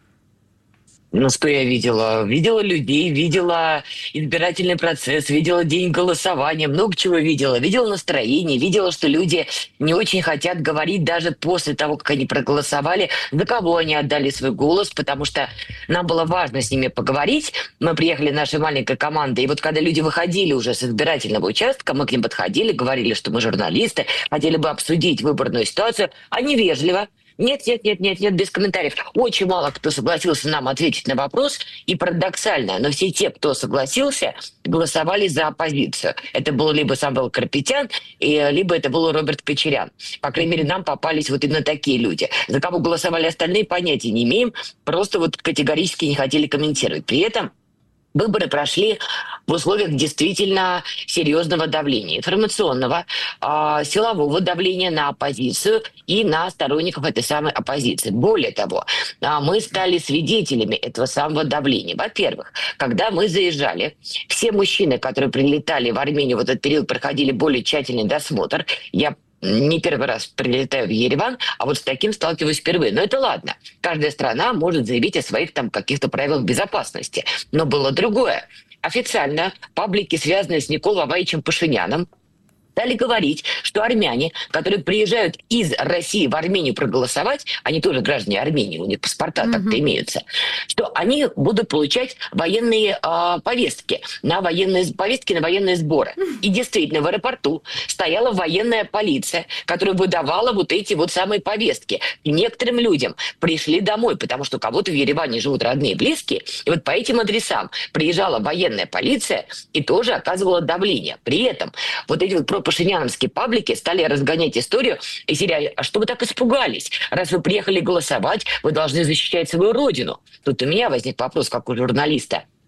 Ну, что я видела? Видела людей, видела избирательный процесс, видела день голосования, много чего видела. Видела настроение, видела, что люди не очень хотят говорить даже после того, как они проголосовали, за кого они отдали свой голос, потому что нам было важно с ними поговорить. Мы приехали нашей маленькой командой, и вот когда люди выходили уже с избирательного участка, мы к ним подходили, говорили, что мы журналисты, хотели бы обсудить выборную ситуацию, они вежливо, Нет, нет, нет, нет, нет, без комментариев. Очень мало кто согласился нам ответить на вопрос. И парадоксально, но все те, кто согласился, голосовали за оппозицию. Это был либо Самвел Карапетян, либо это был Роберт Кочерян. По крайней мере, нам попались вот именно такие люди. За кого голосовали остальные, понятия не имеем. Просто вот категорически не хотели комментировать. При этом выборы прошли в условиях действительно серьезного давления, информационного, э, силового давления на оппозицию и на сторонников этой самой оппозиции. Более того, э, мы стали свидетелями этого самого давления. Во-первых, когда мы заезжали, все мужчины, которые прилетали в Армению в этот период, проходили более тщательный досмотр. Я не первый раз прилетаю в Ереван, а вот с таким сталкиваюсь впервые. Но это ладно. Каждая страна может заявить о своих там каких-то правилах безопасности. Но было другое. Официально паблики, связанные с Николом Ваваичем Пашиняном, стали говорить, что армяне, которые приезжают из России в Армению проголосовать, они тоже граждане Армении, у них паспорта mm-hmm. так-то имеются, что они будут получать военные э, повестки, на военные повестки на военные сборы. Mm-hmm. И действительно, в аэропорту стояла военная полиция, которая выдавала вот эти вот самые повестки. И некоторым людям пришли домой, потому что у кого-то в Ереване живут родные и близкие, и вот по этим адресам приезжала военная полиция и тоже оказывала давление. При этом вот эти вот пашиняновские паблики стали разгонять историю и серия, а что вы так испугались? Раз вы приехали голосовать, вы должны защищать свою родину. Тут у меня возник вопрос, как у журналиста.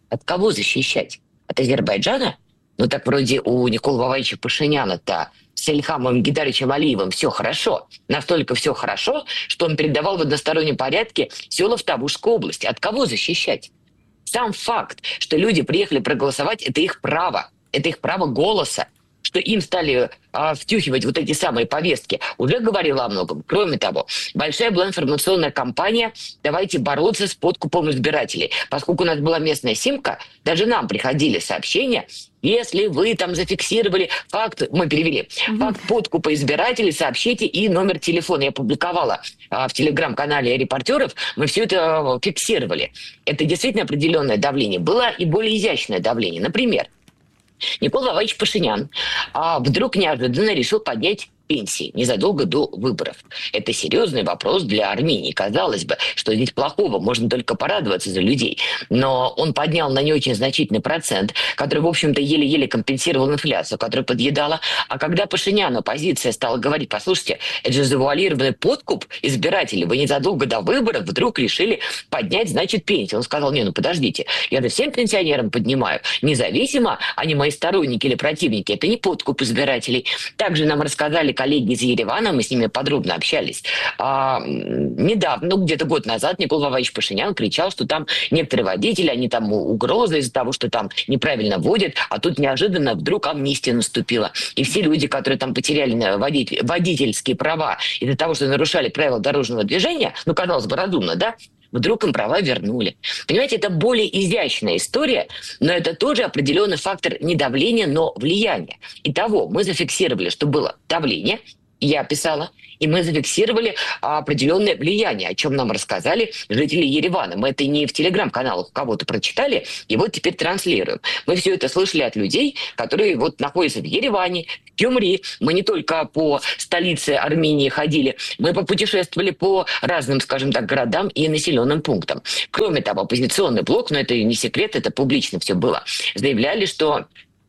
От кого защищать? От Азербайджана? Ну так вроде у Николы Воваевича Пашиняна-то с Ильхамом Гейдаровичем Алиевым все хорошо. Настолько все хорошо, что он передавал в одностороннем порядке села в Тавушской области. От кого защищать? Сам факт, что люди приехали проголосовать, это их право. Это их право голоса. Что им стали а, втюхивать вот эти самые повестки, уже говорила о многом. Кроме того, большая была информационная кампания «Давайте бороться с подкупом избирателей». Поскольку у нас была местная симка, даже нам приходили сообщения, если вы там зафиксировали факт, мы перевели, mm-hmm. факт подкупа избирателей, сообщите и номер телефона. Я публиковала а, в телеграм-канале репортеров, мы все это а, фиксировали. Это действительно определенное давление. Было и более изящное давление. Например, Никола Воваевич Пашинян а, вдруг неожиданно решил поднять пенсии незадолго до выборов. Это серьезный вопрос для Армении. Казалось бы, что здесь плохого, можно только порадоваться за людей. Но он поднял на не очень значительный процент, который, в общем-то, еле-еле компенсировал инфляцию, которая подъедала. А когда Пашинян, оппозиция, стала говорить, послушайте, это же завуалированный подкуп избирателей, вы незадолго до выборов вдруг решили поднять, значит, пенсию. Он сказал, не, ну подождите, я же всем пенсионерам поднимаю, независимо, они мои сторонники или противники, это не подкуп избирателей. Также нам рассказали коллеги из Еревана, мы с ними подробно общались. А, недавно, ну где-то год назад, Никола Воваевич Пашинян кричал, что там некоторые водители, они там угрозы из-за того, что там неправильно водят, а тут неожиданно вдруг амнистия наступила. И все люди, которые там потеряли водитель, водительские права из-за того, что нарушали правила дорожного движения, ну, казалось бы, разумно, да? Вдруг им права вернули. Понимаете, это более изящная история, но это тоже определенный фактор не давления, но влияния. Итого, мы зафиксировали, что было давление, я писала, и мы зафиксировали определенное влияние, о чем нам рассказали жители Еревана. Мы это не в телеграм-каналах у кого-то прочитали, и вот теперь транслируем. Мы все это слышали от людей, которые вот находятся в Ереване, в Гюмри. Мы не только по столице Армении ходили, мы попутешествовали по разным, скажем так, городам и населенным пунктам. Кроме того, оппозиционный блок, но это не секрет, это публично все было, заявляли, что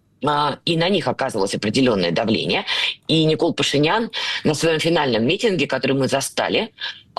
и на них оказывалось определенное давление. И Никол Пашинян на своем финальном митинге, который мы застали,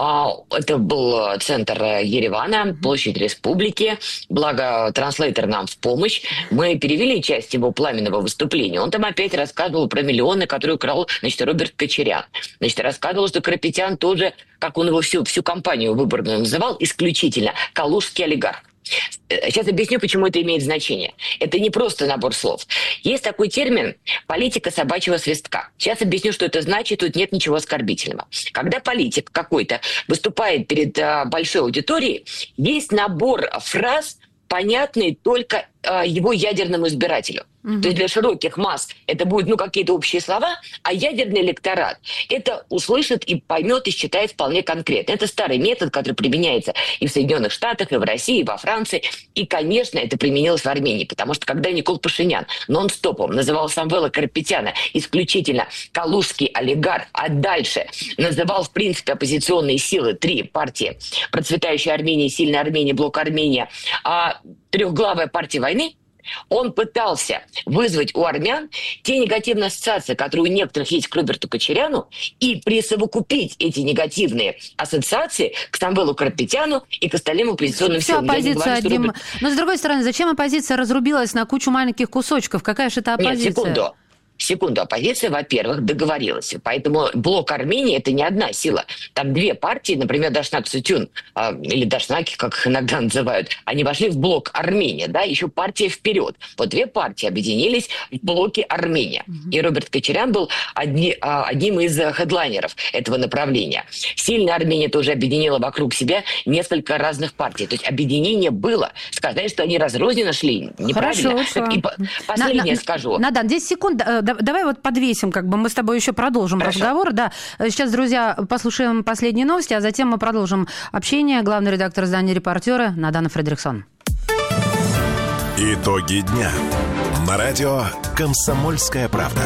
это был центр Еревана, площадь Республики, благо транслейтер нам в помощь, мы перевели часть его пламенного выступления. Он там опять рассказывал про миллионы, которые украл, значит, Роберт Кочарян. Значит, рассказывал, что Карапетян тоже, как он его всю, всю кампанию выборную называл, исключительно калужский олигарх. Сейчас объясню, почему это имеет значение. Это не просто набор слов. Есть такой термин «политика собачьего свистка». Сейчас объясню, что это значит, тут нет ничего оскорбительного. Когда политик какой-то выступает перед а, большой аудиторией, есть набор фраз, понятный только а, его ядерному избирателю. Mm-hmm. То есть для широких масс это будут ну, какие-то общие слова, а ядерный электорат это услышит и поймет и считает вполне конкретно. Это старый метод, который применяется и в Соединенных Штатах, и в России, и во Франции. И, конечно, это применилось в Армении, потому что когда Никол Пашинян нон-стопом называл Самвела Карапетяна исключительно калужский олигарх, а дальше называл, в принципе, оппозиционные силы, три партии, процветающая Армения, сильная Армения, блок Армения, а трехглавая партия войны, он пытался вызвать у армян те негативные ассоциации, которые у некоторых есть к Роберту Кочаряну, и присовокупить эти негативные ассоциации к Самвелу Карапетяну и к остальным оппозиционным Все силам. оппозиция одним. Роберт... Но, с другой стороны, зачем оппозиция разрубилась на кучу маленьких кусочков? Какая же это оппозиция? Нет, секунду. Секунду, оппозиция, во-первых, договорилась. Поэтому блок Армении – это не одна сила. Там две партии, например, Дашнак Сутюн, э, или Дашнаки, как их иногда называют, они вошли в блок Армения, да, еще партия «Вперед». Вот две партии объединились в блоке Армения. Mm-hmm. И Роберт Кочарян был одни, э, одним из хедлайнеров этого направления. Сильная Армения тоже объединила вокруг себя несколько разных партий. То есть объединение было. Сказать, что они разрозненно шли, неправильно. Хорошо, и последнее на, скажу. Надан, десять секунд. Давай вот подвесим, как бы мы с тобой еще продолжим Хорошо. разговор. Да. Сейчас, друзья, послушаем последние новости, а затем мы продолжим общение. Главный редактор издания «Репортеры» Надана Фредериксон. Итоги дня. На радио «Комсомольская правда».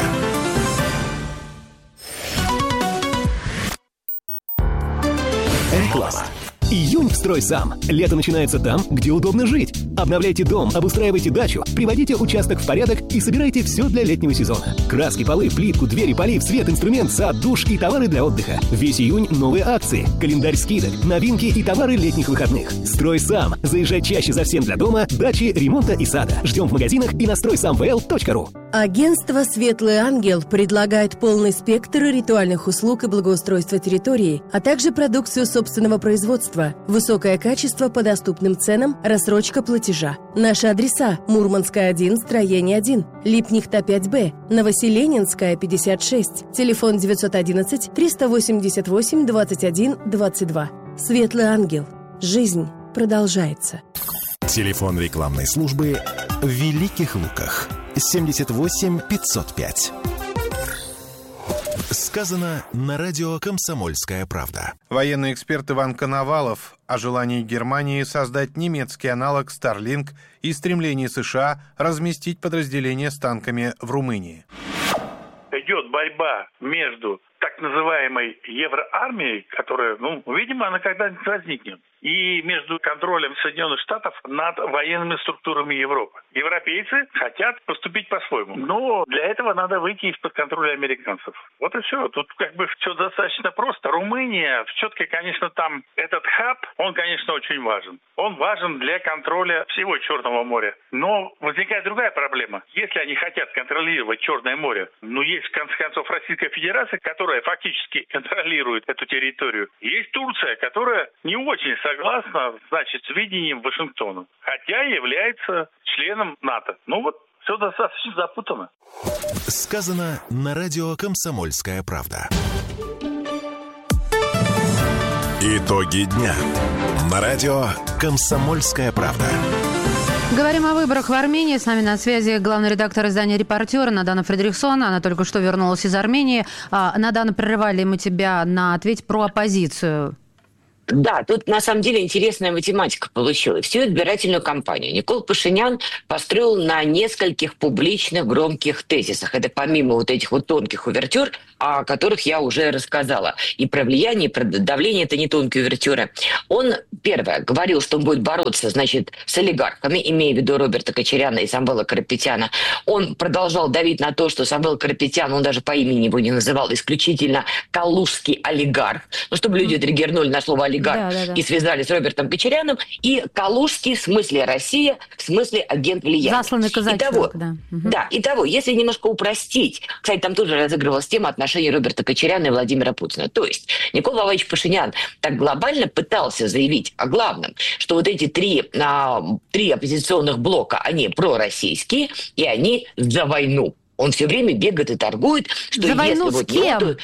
Реклама. Июнь в «Стройсам». Лето начинается там, где удобно жить. Обновляйте дом, обустраивайте дачу, приводите участок в порядок и собирайте все для летнего сезона. Краски, полы, плитку, двери, полив, свет, инструмент, сад, душ и товары для отдыха. Весь июнь новые акции, календарь скидок, новинки и товары летних выходных. «Стройсам». Заезжай чаще за всем для дома, дачи, ремонта и сада. Ждем в магазинах и на стройсам вэ эл точка ру. Агентство «Светлый ангел» предлагает полный спектр ритуальных услуг и благоустройства территории, а также продукцию собственного производства, высокое качество по доступным ценам, рассрочка платежа. Наши адреса: Мурманская, один, строение один, Липнихта, пять бэ, Новоселенинская, пятьдесят шесть, телефон девятьсот одиннадцать триста восемьдесят восемь двадцать один двадцать два. «Светлый ангел». Жизнь продолжается. Телефон рекламной службы в Великих Луках. семьдесят восемь пятьсот пять. Сказано на радио «Комсомольская правда». Военный эксперт Иван Коновалов о желании Германии создать немецкий аналог Starlink и стремлении США разместить подразделения с танками в Румынии. Идет борьба между так называемой евроармией, которая, ну, видимо, она когда-нибудь возникнет, и между контролем Соединенных Штатов над военными структурами Европы. Европейцы хотят поступить по-своему, но для этого надо выйти из-под контроля американцев. Вот и все. Тут как бы все достаточно просто. Румыния, все-таки, конечно, там этот хаб, он, конечно, очень важен. Он важен для контроля всего Черного моря. Но возникает другая проблема. Если они хотят контролировать Черное море, ну, есть, в конце концов, Российская Федерация, которая фактически контролирует эту территорию. Есть Турция, которая не очень согласна, значит, с видением Вашингтона, хотя является членом НАТО. Ну вот, все достаточно запутано. Сказано на радио «Комсомольская правда». Итоги дня на радио «Комсомольская правда». Говорим о выборах в Армении. С нами на связи главный редактор издания «Репортер» Надана Фредериксон. Она только что вернулась из Армении. Надана, прерывали мы тебя на ответь про оппозицию. Да, тут на самом деле интересная математика получилась. Всю избирательную кампанию Никол Пашинян построил на нескольких публичных громких тезисах. Это помимо вот этих вот тонких увертюр, о которых я уже рассказала. И про влияние, и про давление — это не тонкие увертюры. Он, первое, говорил, что он будет бороться, значит, с олигархами, имея в виду Роберта Кочаряна и Самвела Карапетяна. Он продолжал давить на то, что Самвел Карапетян, он даже по имени его не называл, исключительно калужский олигарх. Ну, чтобы люди отрегернули на слово олигарх. Да, да, да. И связали с Робертом Кочаряном, и калужский в смысле Россия, в смысле агент влияния. Засланный казачок, Итого, да. Угу. Да, итого, если немножко упростить, кстати, там тоже разыгрывалась тема отношений Роберта Кочаряна и Владимира Путина. То есть Никол Вович Пашинян так глобально пытался заявить о главном, что вот эти три, а, три оппозиционных блока, они пророссийские, и они за войну. Он все время бегает и торгует, что за если войну вот с кем? нету...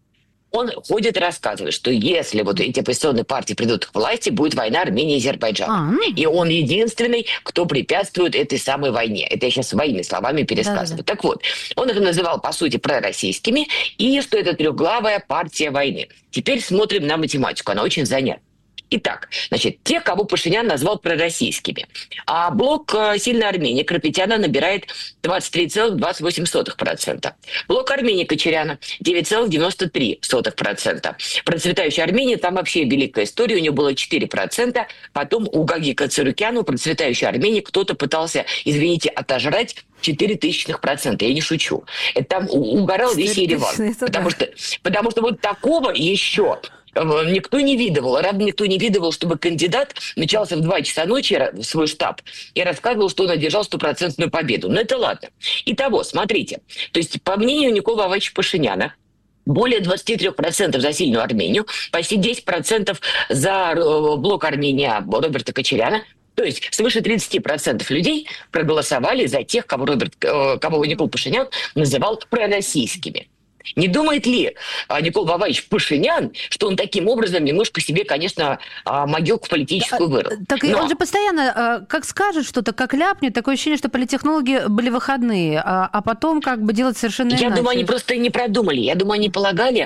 Он ходит и рассказывает, что если вот эти оппозиционные партии придут к власти, будет война Армении и Азербайджана. А, и он единственный, кто препятствует этой самой войне. Это я сейчас своими словами пересказываю. Да, да. Так вот, он их называл, по сути, пророссийскими, и что это трехглавая партия войны. Теперь смотрим на математику, она очень занятна. Итак, значит, те, кого Пашинян назвал пророссийскими. А блок «Сильная Армения» Карапетяна набирает двадцать три целых двадцать восемь сотых процента. Блок Армении Кочаряна девять целых девяносто три сотых процента. Процветающая Армения, там вообще великая история, у нее было четыре процента. Потом у Гагика Царукяна, у процветающей Армении, кто-то пытался, извините, отожрать четыре тысячных процента. Я не шучу. Это там угорал весь Ереван. Потому что, потому что вот такого еще... никто не видывал. Равно никто не видывал, чтобы кандидат начался в два часа ночи в свой штаб и рассказывал, что он одержал стопроцентную победу. Но это ладно. Итого, смотрите. То есть, по мнению Никола Вовича Пашиняна, более двадцать три процента за сильную Армению, почти десять процентов за блок Армения Роберта Кочаряна. То есть свыше тридцать процентов людей проголосовали за тех, кого, Роберт, кого Никол Пашинян называл пророссийскими. Не думает ли Никол Вович Пашинян, что он таким образом немножко себе, конечно, могилку политическую вырыл? Так Но... он же постоянно, как скажет что-то, как ляпнет, такое ощущение, что политтехнологи были выходные, а потом как бы делать совершенно Я иначе. думаю, они просто не продумали. Я думаю, они полагали,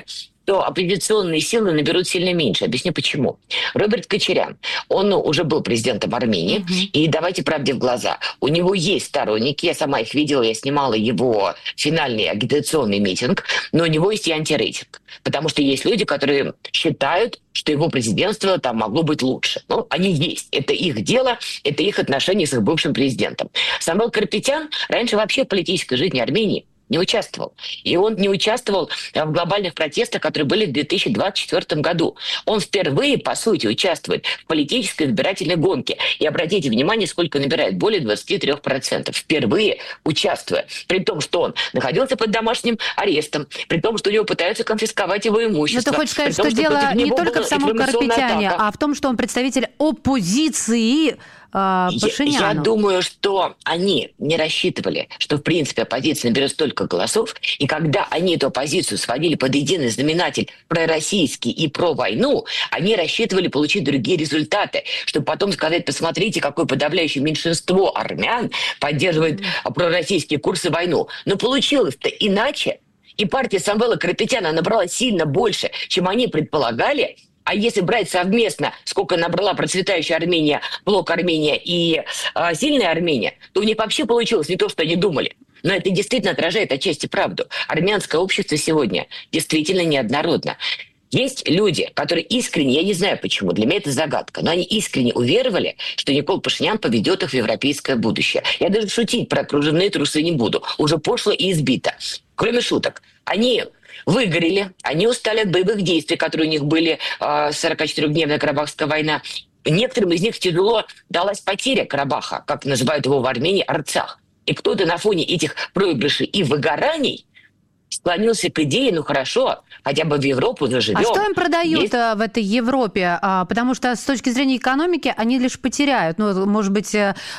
что оппозиционные силы наберут сильно меньше. Объясню почему. Роберт Кочарян, он уже был президентом Армении, mm-hmm. и давайте правде в глаза. У него есть сторонники, я сама их видела, я снимала его финальный агитационный митинг, но у него есть и антирейтинг. Потому что есть люди, которые считают, что его президентство там могло быть лучше. Ну, они есть. Это их дело, это их отношения с их бывшим президентом. Самвел Карапетян раньше вообще в политической жизни Армении не участвовал. И он не участвовал в глобальных протестах, которые были в две тысячи двадцать четвёртом году. Он впервые, по сути, участвует в политической избирательной гонке. И обратите внимание, сколько набирает. Более двадцать три процента. Впервые участвуя. При том, что он находился под домашним арестом. При том, что у него пытаются конфисковать его имущество. Но ты хочешь сказать, том, что, что дело не только в самом Карапетяне, атака. а в том, что он представитель оппозиции Пашиняну. Я, я думаю, что они не рассчитывали, что, в принципе, оппозиция наберет столько голосов, и когда они эту оппозицию сводили под единый знаменатель пророссийский и про войну, они рассчитывали получить другие результаты, чтобы потом сказать, посмотрите, какое подавляющее меньшинство армян поддерживает пророссийские курсы войну. Но получилось-то иначе, и партия Самвела Карапетяна набрала сильно больше, чем они предполагали. А если брать совместно, сколько набрала процветающая Армения, блок Армения и э, сильная Армения, то у них вообще получилось не то, что они думали. Но это действительно отражает отчасти правду. Армянское общество сегодня действительно неоднородно. Есть люди, которые искренне, я не знаю почему, для меня это загадка, но они искренне уверовали, что Никол Пашинян поведет их в европейское будущее. Я даже шутить про кружевные трусы не буду. Уже пошло и избито. Кроме шуток. Они выгорели, они устали от боевых действий, которые у них были, сорокачетырёхдневная Карабахская война. Некоторым из них тяжело далась потеря Карабаха, как называют его в Армении, Арцах. И кто-то на фоне этих проигрышей и выгораний склонился к идее, ну хорошо, хотя бы в Европу заживем. А что им продают Есть... в этой Европе? Потому что с точки зрения экономики они лишь потеряют. Ну, может быть,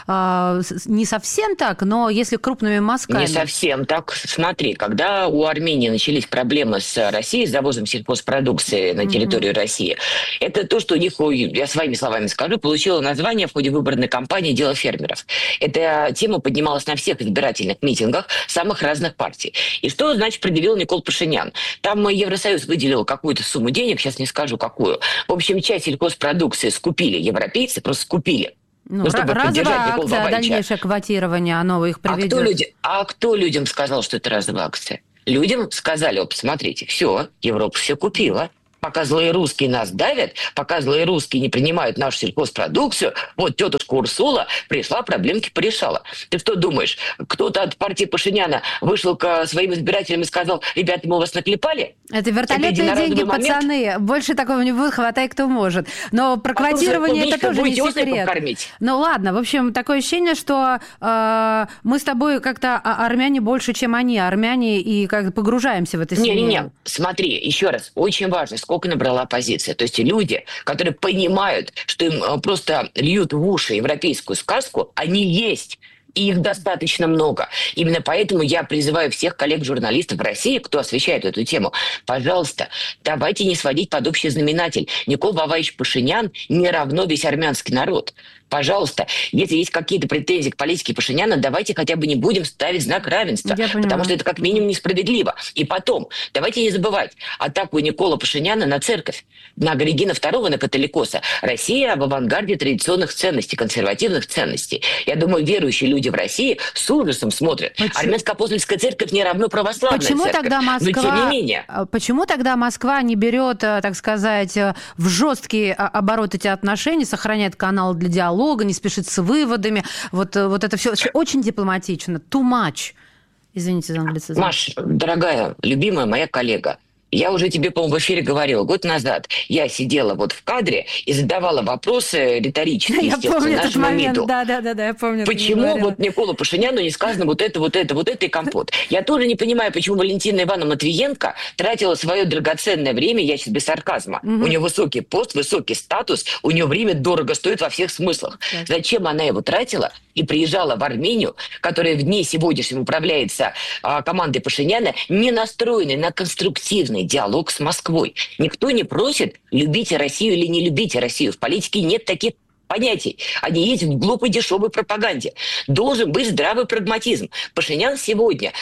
не совсем так, но если крупными мазками. Не совсем так. Смотри, когда у Армении начались проблемы с Россией, с завозом сельхозпродукции на территорию mm-hmm. России, это то, что у них, я своими словами скажу, получило название в ходе выборной кампании «Дело фермеров». Эта тема поднималась на всех избирательных митингах самых разных партий. И что значит предъявил Никол Пашинян? Там Евросоюз выделил какую-то сумму денег, сейчас не скажу какую. В общем, часть сельхозпродукции скупили европейцы, просто скупили. Ну, ну, чтобы разовая акция, дальнейшее квотирование, оно их приведет. А кто, люди, а кто людям сказал, что это разовая акция? Людям сказали, вот посмотрите, все, Европа все купила. Пока злые русские нас давят, пока злые русские не принимают нашу сельхозпродукцию, вот тетушка Урсула пришла, проблемки порешала. Ты что думаешь, кто-то от партии Пашиняна вышел к своим избирателям и сказал, ребята, мы вас наклепали? Это вертолетные деньги, момент? Пацаны. Больше такого не будет, хватай, кто может. Но про квотирование это тоже не секрет. Покормить. Ну ладно, в общем, такое ощущение, что э, мы с тобой как-то армяне больше, чем они, армяне, и как погружаемся в это семью. Не-не-не, смотри, еще раз, очень важно, сколько набрала оппозиция. То есть люди, которые понимают, что им просто льют в уши европейскую сказку, они есть. И их достаточно много. Именно поэтому я призываю всех коллег-журналистов в России, кто освещает эту тему, пожалуйста, давайте не сводить под общий знаменатель. Никол Воваевич Пашинян не равно весь армянский народ. Пожалуйста, если есть какие-то претензии к политике Пашиняна, давайте хотя бы не будем ставить знак равенства, потому что это как минимум несправедливо. И потом, давайте не забывать атаку Никола Пашиняна на церковь, на Григина второго, на католикоса. Россия в авангарде традиционных ценностей, консервативных ценностей. Я думаю, верующие люди в России с ужасом смотрят. Почему? Армянская апостольская церковь не равно православная почему церковь. Тогда Москва, но тем не менее. Почему тогда Москва не берет, так сказать, в жесткий оборот эти отношения, сохраняет канал для диалога, не спешит с выводами. Вот, вот это все очень дипломатично. Too much. Извините за англицизм. Маш, дорогая, любимая моя коллега, я уже тебе, по-моему, в эфире говорила, год назад я сидела вот в кадре и задавала вопросы риторические, я естественно, помню нашему этот момент. МИДу. Да, да, да, да, я помню. Почему вот Николу Пашиняну не сказано вот это, вот это, вот это и компот? Я тоже не понимаю, почему Валентина Ивановна Матвиенко тратила свое драгоценное время, я сейчас без сарказма. Угу. У нее высокий пост, высокий статус, у нее время дорого стоит во всех смыслах. Так. Зачем она его тратила и приезжала в Армению, которая в дне сегодняшнем управляется а, командой Пашиняна, не настроенной на конструктивный диалог с Москвой. Никто не просит, любите Россию или не любите Россию. В политике нет таких понятий. Они есть в глупой дешевой пропаганде. Должен быть здравый прагматизм. Пашинян сегодня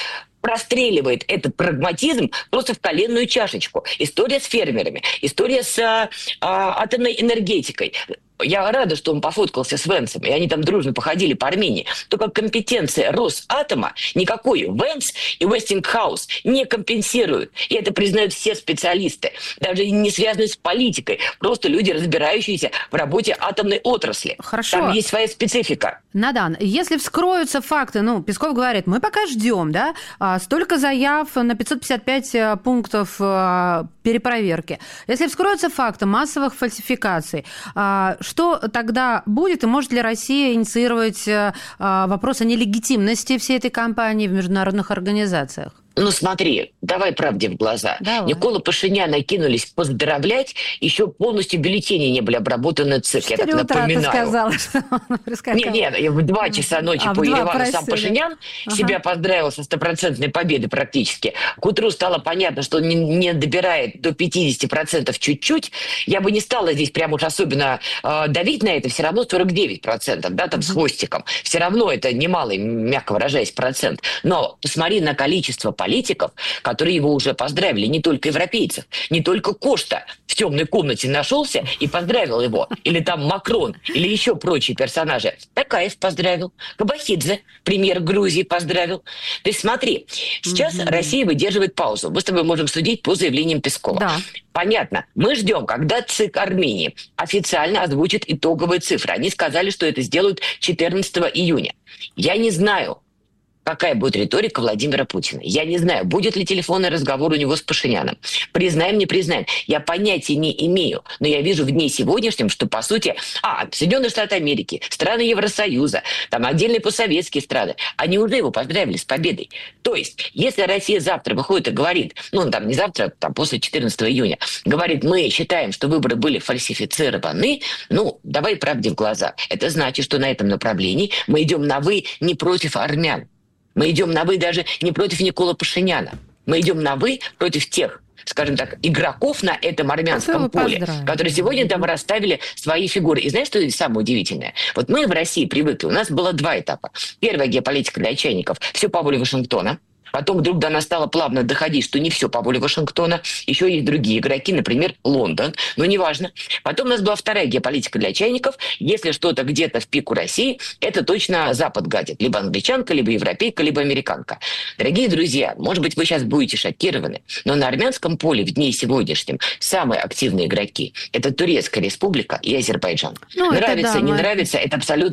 простреливает этот прагматизм просто в коленную чашечку. История с фермерами, история с а, а, атомной энергетикой. Я рада, что он пофоткался с Венсом, и они там дружно походили по Армении. Только компетенция Росатома никакой Венс и Westinghouse не компенсируют. И это признают все специалисты, даже не связанные с политикой, просто люди, разбирающиеся в работе атомной отрасли. Хорошо. Там есть своя специфика. Надан, если вскроются факты, ну, Песков говорит, мы пока ждем, да, а, столько заяв на пятьсот пятьдесят пять пунктов а, перепроверки. Если вскроются факты массовых фальсификаций, а, что тогда будет, и может ли Россия инициировать а, вопрос о нелегитимности всей этой кампании в международных организациях? Ну смотри, давай правде в глаза. Давай. Николу Пашиняна кинулись поздравлять, еще полностью бюллетени не были обработаны ЦИК. Я так напоминаю. Ты сказала, что он прискакал. Нет, нет, в два часа ночи а, по два, Еревану прости, сам Пашинян ага. себя поздравил со стопроцентной победой практически. К утру стало понятно, что он не, не добирает до пятьдесят процентов чуть-чуть. Я бы не стала здесь прям уж особенно э, давить на это. Все равно сорок девять процентов, да, там mm-hmm. с хвостиком. Все равно это немалый, мягко выражаясь, процент. Но посмотри на количество политиков, которые его уже поздравили, не только европейцев, не только Кошта в темной комнате нашелся и поздравил его, или там Макрон, или еще прочие персонажи. Такаев поздравил, Кабахидзе, премьер Грузии, поздравил. То есть смотри, сейчас mm-hmm. Россия выдерживает паузу. Мы с тобой можем судить по заявлениям Пескова. Да. Понятно. Мы ждем, когда ЦИК Армении официально озвучит итоговые цифры. Они сказали, что это сделают четырнадцатого июня. Я не знаю, какая будет риторика Владимира Путина. Я не знаю, будет ли телефонный разговор у него с Пашиняном. Признаем, не признаем. Я понятия не имею. Но я вижу в дне сегодняшнем, что, по сути, а, Соединенные Штаты Америки, страны Евросоюза, там отдельные постсоветские страны, они уже его поздравили с победой. То есть, если Россия завтра выходит и говорит, ну, там не завтра, там после четырнадцатого июня, говорит, мы считаем, что выборы были фальсифицированы, ну, давай правде в глаза. Это значит, что на этом направлении мы идем на «вы» не против армян. Мы идем на «вы» даже не против Никола Пашиняна. Мы идем на «вы» против тех, скажем так, игроков на этом армянском поле, которые сегодня там расставили свои фигуры. И знаешь, что самое удивительное? Вот мы в России привыкли, у нас было два этапа. Первая геополитика для чайников. Все по воле Вашингтона. Потом вдруг до нас стало плавно доходить, что не все по воле Вашингтона. Еще есть другие игроки, например, Лондон. Но неважно. Потом у нас была вторая геополитика для чайников. Если что-то где-то в пику России, это точно Запад гадит. Либо англичанка, либо европейка, либо американка. Дорогие друзья, может быть, вы сейчас будете шокированы, но на армянском поле в дне сегодняшнем самые активные игроки – это Турецкая республика и Азербайджан. Ну, нравится, да, не мы... нравится – это абсолютно